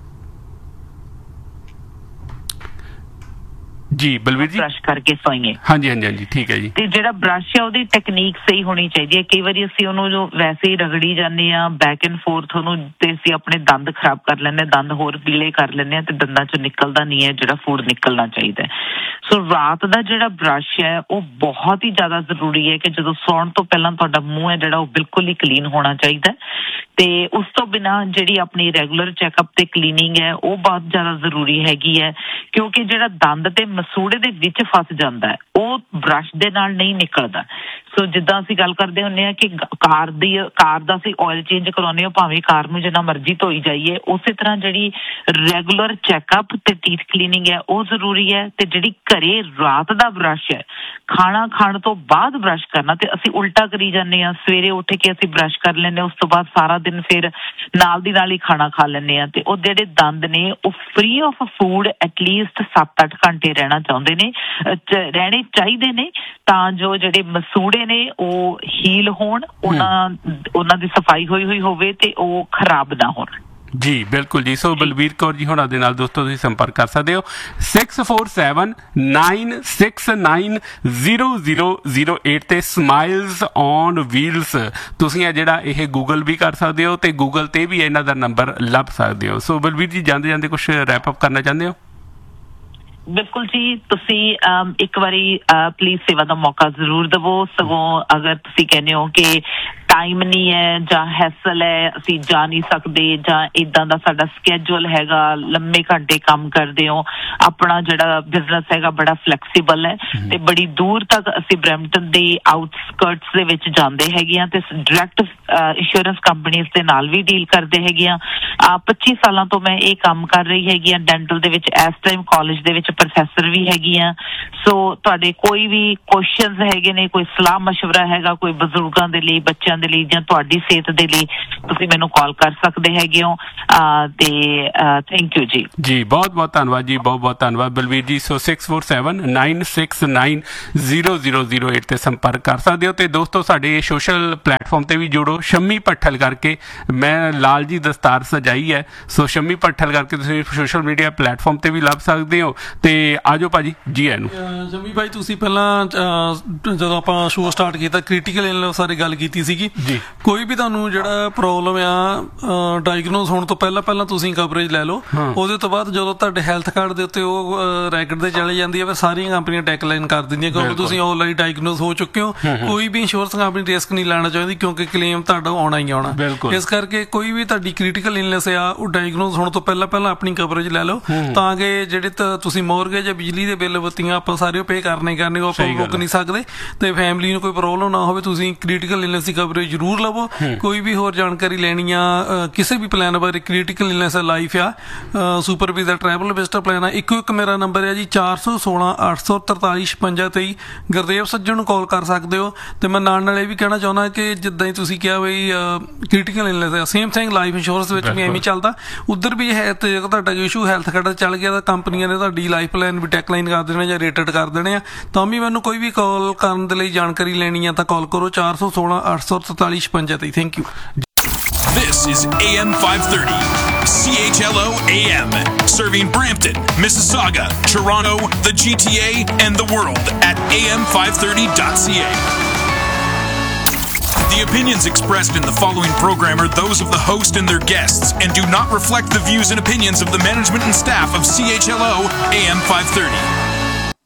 ਜੀ ਬਲਵੀਰ ਜੀ। ਬ੍ਰਸ਼ ਕਰਕੇ ਸੋਈਏ। ਹਾਂਜੀ ਹਾਂਜੀ ਹਾਂਜੀ ਠੀਕ ਹੈ ਜੀ। ਤੇ ਜਿਹੜਾ ਬ੍ਰਸ਼ ਹੈ ਉਹਦੀ ਟੈਕਨੀਕ ਸਹੀ ਹੋਣੀ ਚਾਹੀਦੀ ਹੈ। ਕਈ ਵਾਰੀ ਅਸੀਂ ਉਹਨੂੰ ਜੋ ਵੈਸੇ ਹੀ ਰਗੜੀ ਜਾਂਦੇ ਹਾਂ ਬੈਕ ਐਂਡ ਫੋਰਥ ਉਹਨੂੰ, ਤੇ ਅਸੀਂ ਆਪਣੇ ਦੰਦ ਖਰਾਬ ਕਰ ਲੈਂਦੇ ਹਾਂ, ਦੰਦ ਹੋਰ ਪੀਲੇ ਕਰ ਲੈਂਦੇ ਹਾਂ ਤੇ ਦੰਦਾਂ ਚੋਂ ਨਿਕਲਦਾ ਨਹੀਂ ਹੈ ਜਿਹੜਾ ਫੂਡ ਨਿਕਲਣਾ ਚਾਹੀਦਾ। ਸੋ ਰਾਤ ਦਾ ਜਿਹੜਾ ਬ੍ਰਸ਼ ਹੈ ਉਹ ਬਹੁਤ ਹੀ ਜ਼ਿਆਦਾ ਜ਼ਰੂਰੀ ਹੈ ਕਿ ਜਦੋਂ ਸੌਣ ਤੋਂ ਪਹਿਲਾਂ ਤੁਹਾਡਾ ਮੂੰਹ ਹੈ ਜਿਹੜਾ ਉਹ ਬਿਲਕੁਲ ਹੀ ਕਲੀਨ ਹੋਣਾ ਚਾਹੀਦਾ। ਤੇ ਉਸ ਤੋਂ ਬਿਨਾਂ ਜਿਹੜੀ ਆਪਣੀ ਰੈਗੂਲਰ ਚੈੱਕਅਪ ਤੇ ਕਲੀਨਿੰਗ ਹੈ ਉਹ ਬਹੁਤ ਜ਼ਿਆਦਾ ਜ਼ਰੂਰੀ ਹੈਗੀ ਹੈ, ਕਿਉਂਕਿ ਜਿਹੜਾ ਦੰਦ ਤੇ ਮਸੂੜੇ ਦੇ ਵਿੱਚ ਫਸ ਜਾਂਦਾ ਹੈ ਉਹ ਬ੍ਰਸ਼ ਦੇ ਨਾਲ ਨਹੀਂ ਨਿਕਲਦਾ। ਸੋ ਜਿੱਦਾਂ ਅਸੀਂ ਗੱਲ ਕਰਦੇ ਹੁੰਦੇ ਹਾਂ ਕਿ ਕਾਰ ਦੀ ਕਾਰ ਦਾ ਅਸੀਂ ਆਇਲ ਚੇਂਜ ਕਰਾਉਂਦੇ ਹਾਂ, ਭਾਵੇਂ ਕਾਰ ਨੂੰ ਜਿੰਨਾ ਮਰਜ਼ੀ ਧੋਈ ਜਾਈਏ, ਉਸੇ ਤਰ੍ਹਾਂ ਜਿਹੜੀ ਰੈਗੂਲਰ ਚੈੱਕਅਪ ਤੇ ਟੀਥ ਕਲੀਨਿੰਗ ਹੈ ਉਹ ਜ਼ਰੂਰੀ ਹੈ। ਤੇ ਜਿਹੜੀ ਘਰੇ ਰਾਤ ਦਾ ਬ੍ਰਸ਼ ਹੈ ਖਾਣਾ ਖਾਣ ਤੋਂ ਬਾਅਦ ਬ੍ਰਸ਼ ਕਰਨਾ, ਤੇ ਅਸੀਂ ਉਲਟਾ ਕਰੀ ਜਾਂਦੇ ਹਾਂ, ਸਵੇਰੇ ਉੱਠ ਕੇ ਅਸੀਂ ਬ੍ਰਸ਼ ਕਰ ਲੈਂਦੇ ਹਾਂ, ਉਸ ਤੋਂ ਬਾਅਦ ਸਾਰਾ ਦਿਨ ਫਿਰ ਨਾਲ ਦੀ ਨਾਲ ਹੀ ਖਾਣਾ ਖਾ ਲੈਂਦੇ ਹਾਂ। ਤੇ ਉਹ ਜਿਹੜੇ ਦੰਦ ਨੇ ਉਹ ਫ੍ਰੀ ਆਫ ਫੂਡ ਐਟਲੀਸਟ ਸੱਤ ਅੱਠ ਘੰਟੇ ਰਹਿਣਾ ਚਾਹੁੰਦੇ ਨੇ, ਰਹਿਣੇ ਚਾਹੀਦੇ ਨੇ, ਤਾਂ ਜੋ ਜਿਹੜੇ ਮਸੂੜੇ ਨੇ ਉਹ ਹੀਲ ਹੋਣ, ਉਹਨਾਂ ਉਹਨਾਂ ਦੀ ਸਫਾਈ ਹੋਈ ਹੋਈ ਹੋਵੇ ਤੇ ਉਹ ਖਰਾਬ ਨਾ ਹੋਣ। ਜੀ ਬਿਲਕੁਲ ਜੀ। ਸੋ ਬਲਬੀਰ ਕੌਰ ਜੀ ਹੋਣਾ ਦੇ ਨਾਲ ਦੋਸਤੋ ਤੁਸੀਂ ਸੰਪਰਕ ਕਰ ਸਕਦੇ ਹੋ six four seven nine six nine zero zero zero eight ਤੇ ਸਮਾਈਲਸ ਔਨ ਵੀਲਸ ਤੁਸੀਂ ਆ ਜਿਹੜਾ ਇਹ ਗੂਗਲ ਵੀ ਕਰ ਸਕਦੇ ਹੋ ਤੇ ਗੂਗਲ ਤੇ ਵੀ ਇਹਨਾਂ ਦਾ ਨੰਬਰ ਲੱਭ ਸਕਦੇ ਹੋ। ਸੋ ਬਲਬੀਰ ਜੀ ਜਾਂਦੇ ਜਾਂਦੇ ਕੁਛ ਰੈਪ ਅਪ ਕਰਨਾ ਚਾਹੁੰਦੇ ਹੋ? ਬਿਲਕੁਲ ਜੀ, ਤੁਸੀਂ ਇੱਕ ਵਾਰੀ ਪੁਲਿਸ ਸੇਵਾ ਦਾ ਮੌਕਾ ਜ਼ਰੂਰ ਦੇਵੋ। ਸਗੋਂ ਅਗਰ ਤੁਸੀਂ ਕਹਿੰਦੇ ਹੋ ਕਿ ਟਾਈਮ ਨਹੀਂ ਹੈ ਜਾਂ ਹੈਸਲ ਹੈ, ਅਸੀਂ ਜਾ ਨਹੀਂ ਸਕਦੇ ਜਾਂ ਇੱਦਾਂ ਦਾ ਸਾਡਾ ਸਕੈਜੂਅਲ ਹੈਗਾ, ਲੰਮੇ ਘੰਟੇ ਕੰਮ ਕਰਦੇ ਹੋ, ਆਪਣਾ ਜਿਹੜਾ ਬਿਜ਼ਨਸ ਹੈਗਾ ਬੜਾ ਫਲੈਕਸੀਬਲ ਹੈ ਤੇ ਬੜੀ ਦੂਰ ਤੱਕ ਅਸੀਂ ਬਰੈਂਪਟਨ ਦੇ ਆਊਟਸਕਰਟਸ ਦੇ ਵਿੱਚ ਜਾਂਦੇ ਹੈਗੇ ਆ ਤੇ ਡਾਇਰੈਕਟ ਇੰਸ਼ੋਰੈਂਸ ਕੰਪਨੀਆਂ ਦੇ ਨਾਲ ਵੀ ਡੀਲ ਕਰਦੇ ਹੈਗੇ ਆ। ਪੱਚੀ ਸਾਲਾਂ ਤੋਂ ਮੈਂ ਇਹ ਕੰਮ ਕਰ ਰਹੀ ਹੈਗੀ ਆ ਡੈਂਟਲ ਦੇ ਵਿੱਚ। ਇਸ ਟਾਈਮ ਕਾਲਜ ਦੇ ਵਿੱਚ ਪ੍ਰੋਫੈਸਰ ਵੀ ਹੈਗੀ ਆ। ਸੋ ਤੁਹਾਡੇ ਕੋਈ ਵੀ ਕੁਐਸਚਨਸ ਹੈਗੇ ਨੇ, ਕੋਈ ਸਲਾਹ ਮਸ਼ਵਰਾ ਹੈਗਾ, ਕੋਈ ਬਜ਼ੁਰਗਾਂ ਦੇ ਲਈ, ਬੱਚਿਆਂ ਦੇ ਲਈ ਜਾਂ ਤੁਹਾਡੀ ਸਿਹਤ ਦੇ ਲਈ, ਤੁਸੀਂ ਮੈਨੂੰ ਕਾਲ ਕਰ ਸਕਦੇ ਹੈਗੇ ਹੋ। ਤੇ ਥੈਂਕ ਯੂ ਜੀ। ਜੀ ਬਹੁਤ ਬਹੁਤ ਧੰਨਵਾਦ ਜੀ, ਬਹੁਤ ਬਹੁਤ ਧੰਨਵਾਦ ਬਲਵੀਰ ਜੀ। ਸੋ six four seven nine six nine zero zero zero eight ਤੇ ਸੰਪਰਕ ਕਰ ਸਕਦੇ ਹੋ। ਤੇ ਦੋਸਤੋ ਸਾਡੇ ਸੋਸ਼ਲ ਪਲੇਟਫਾਰਮ ਤੇ ਵੀ ਜੁੜੋ। ਸ਼ੰਮੀ ਭੱਠਲ ਕਰਕੇ ਮੈਂ ਲਾਲ ਜੀ ਦਸਤਾਰ ਸਜਾਈ ਹੈ, ਸੋ ਸ਼ੰਮੀ ਭੱਠਲ ਕਰਕੇ ਤੁਸੀਂ ਸੋਸ਼ਲ ਮੀਡੀਆ ਪਲੇਟਫਾਰਮ ਤੇ ਵੀ ਲੱਭ ਸਕਦੇ ਹੋ। ਤੇ ਆਜੋ ਭਾਜੀ, ਜੀ ਆਇਆਂ ਨੂੰ। ਸ਼ੰਮੀ ਭਾਈ ਤੁਸੀਂ ਪਹਿਲਾਂ ਜਦੋਂ ਆਪਾਂ ਸ਼ੋਅ ਸਟਾਰਟ ਕੀਤਾ ਕ੍ਰਿਟੀਕਲ ਇਲਨੈਸ ਬਾਰੇ ਗੱਲ ਕੀਤੀ ਸੀਗੀ। ਕੋਈ ਵੀ ਤੁਹਾਨੂੰ ਜਿਹੜਾ ਪ੍ਰੋਬਲਮ ਆ ਡਾਇਗਨੋਸ ਹੋਣ ਤੋਂ ਪਹਿਲਾਂ ਪਹਿਲਾਂ ਤੁਸੀਂ ਕਵਰੇਜ ਲੈ ਲਓ। ਉਹਦੇ ਤੋਂ ਬਾਅਦ ਜਦੋਂ ਤੁਹਾਡੇ ਹੈਲਥ ਕਾਰਡ ਦੇ ਉੱਤੇ ਉਹ ਰੈਕਟ ਤੇ ਚਲੇ ਜਾਂਦੀ ਹੈ, ਫਿਰ ਸਾਰੀਆਂ ਕੰਪਨੀਆਂ ਟੈਕਲਾਈਨ ਕਰ ਦਿੰਦੀਆਂ ਕਿਉਂਕਿ ਤੁਸੀਂ ਆਲਰੇਡੀ ਡਾਇਗਨੋਸ ਹੋ ਚੁੱਕੇ ਹੋ। ਕੋਈ ਵੀ ਇੰਸ਼ੋਰੈਂਸ ਕੰਪਨੀ ਰਿਸਕ ਨਹੀਂ ਲੈਣਾ ਚਾਹੁੰਦੀ ਕਿਉਂਕਿ ਕਲੇਮ ਤੁਹਾਡਾ ਆਉਣਾ ਹੀ ਆਉਣਾ। ਇਸ ਕਰਕੇ ਕੋਈ ਵੀ ਤੁਹਾਡੀ ਕ੍ਰਿਟੀਕਲ ਇਲਨੈਸ ਆ ਉਹ ਡਾਇਗਨੋਸ ਹੋਣ ਤੋਂ ਪਹਿਲਾਂ ਪਹਿਲਾਂ ਆਪਣੀ ਕਵਰੇਜ ਲੈ ਲਓ, ਤਾਂ ਕਿ ਜਿਹੜੇ ਤੁਸੀਂ ਮੋਰਗੇਜ ਜਾਂ ਬਿਜਲੀ ਦੇ ਬਿੱਲ ਬੱਤੀਆਂ ਆਪਾਂ ਸਾਰੇ ਪੇ ਕਰਨੇ ਕਰਨੇ ਉਹ ਆਪਾਂ ਰੁਕ ਨਹੀਂ ਸਕਦੇ ਤੇ ਫੈਮਿਲੀ ਨੂੰ ਕੋਈ ਪ੍ਰੋਬਲਮ ਨਾ ਹੋਵੇ। ਤੁਸੀਂ ਕ੍ਰਿਟੀਕਲ ਇਲਨੈਸ ਦੀ ਕਵਰੇਜ ਜ਼ਰੂਰ ਲਵੋ। ਕੋਈ ਵੀ ਹੋਰ ਜਾਣਕਾਰੀ ਲੈਣੀ ਆ ਕਿਸੇ ਵੀ ਪਲਾਨ ਬਾਰੇ, ਕ੍ਰਿਟੀਕਲ ਇਲਨੈਸ ਲਾਈਫ ਆ, super visa, travel visitor plan ਆ, ਇੱਕੋ ਇੱਕ ਮੇਰਾ ਨੰਬਰ ਹੈ ਜੀ ਚਾਰ ਸੌ ਸੋਲਾਂ ਅੱਠ ਸੌ ਤਰਤਾਲੀ ਛਪੰਜਾ ਤੇਈ। ਗੁਰਦੇਵ ਸੱਜਣ ਨੂੰ ਕਾਲ ਕਰ ਸਕਦੇ ਹੋ। ਤੇ ਮੈਂ ਨਾਲ ਨਾਲ ਇਹ ਵੀ ਕਹਿਣਾ ਚਾਹੁੰਦਾ ਕਿ ਜਿੱਦਾਂ ਹੀ ਤੁਸੀਂ ਕਿਹਾ ਬਈ ਕ੍ਰਿਟੀਕਲ ਇਲਨੈਸ ਆ, ਸੇਮ ਥਿੰਗ ਲਾਈਫ ਇੰਸ਼ੋਰੈਂਸ ਵਿੱਚ ਵੀ ਐਵੇਂ ਚੱਲਦਾ। ਉੱਧਰ ਵੀ ਹੈ ਤੇ ਜੇ ਤੁਹਾਡਾ ਇਸ਼ੂ ਹੈਲਥ ਕਾਰਡ ਚੱਲ ਗਿਆ ਤਾਂ ਕੰਪਨੀਆਂ ਨੇ ਤੁਹਾਡੀ ਲਾਈਫ ਪਲਾਨ ਵੀ ਟੈਕਲਾਈਨ ਕਰ ਦੇਣੇ ਜਾਂ ਰੇਟਡ ਕਰ ਦੇਣੇ ਆ। ਤਾਂ ਵੀ ਮੈਨੂੰ ਕੋਈ ਵੀ ਕਾਲ ਕਰਨ ਦੇ ਲਈ ਜਾਣਕਾਰੀ ਲੈਣੀ ਆ ਤਾਂ ਕਾਲ ਕਰੋ ਚਾਰ ਸੌ ਸੋਲਾਂ ਅੱਠ ਸੌ ਤਰਤਾਲੀ ਛਪੰਜਾ ਤੇਈ। Thank you. This is A M five thirty, C H L O A M, serving Brampton, Mississauga, Toronto, the G T A, and the world at A M five thirty dot C A. The opinions expressed in the following program are those of the host and their guests and do not reflect the views and opinions of the management and staff of C H L O A M five thirty.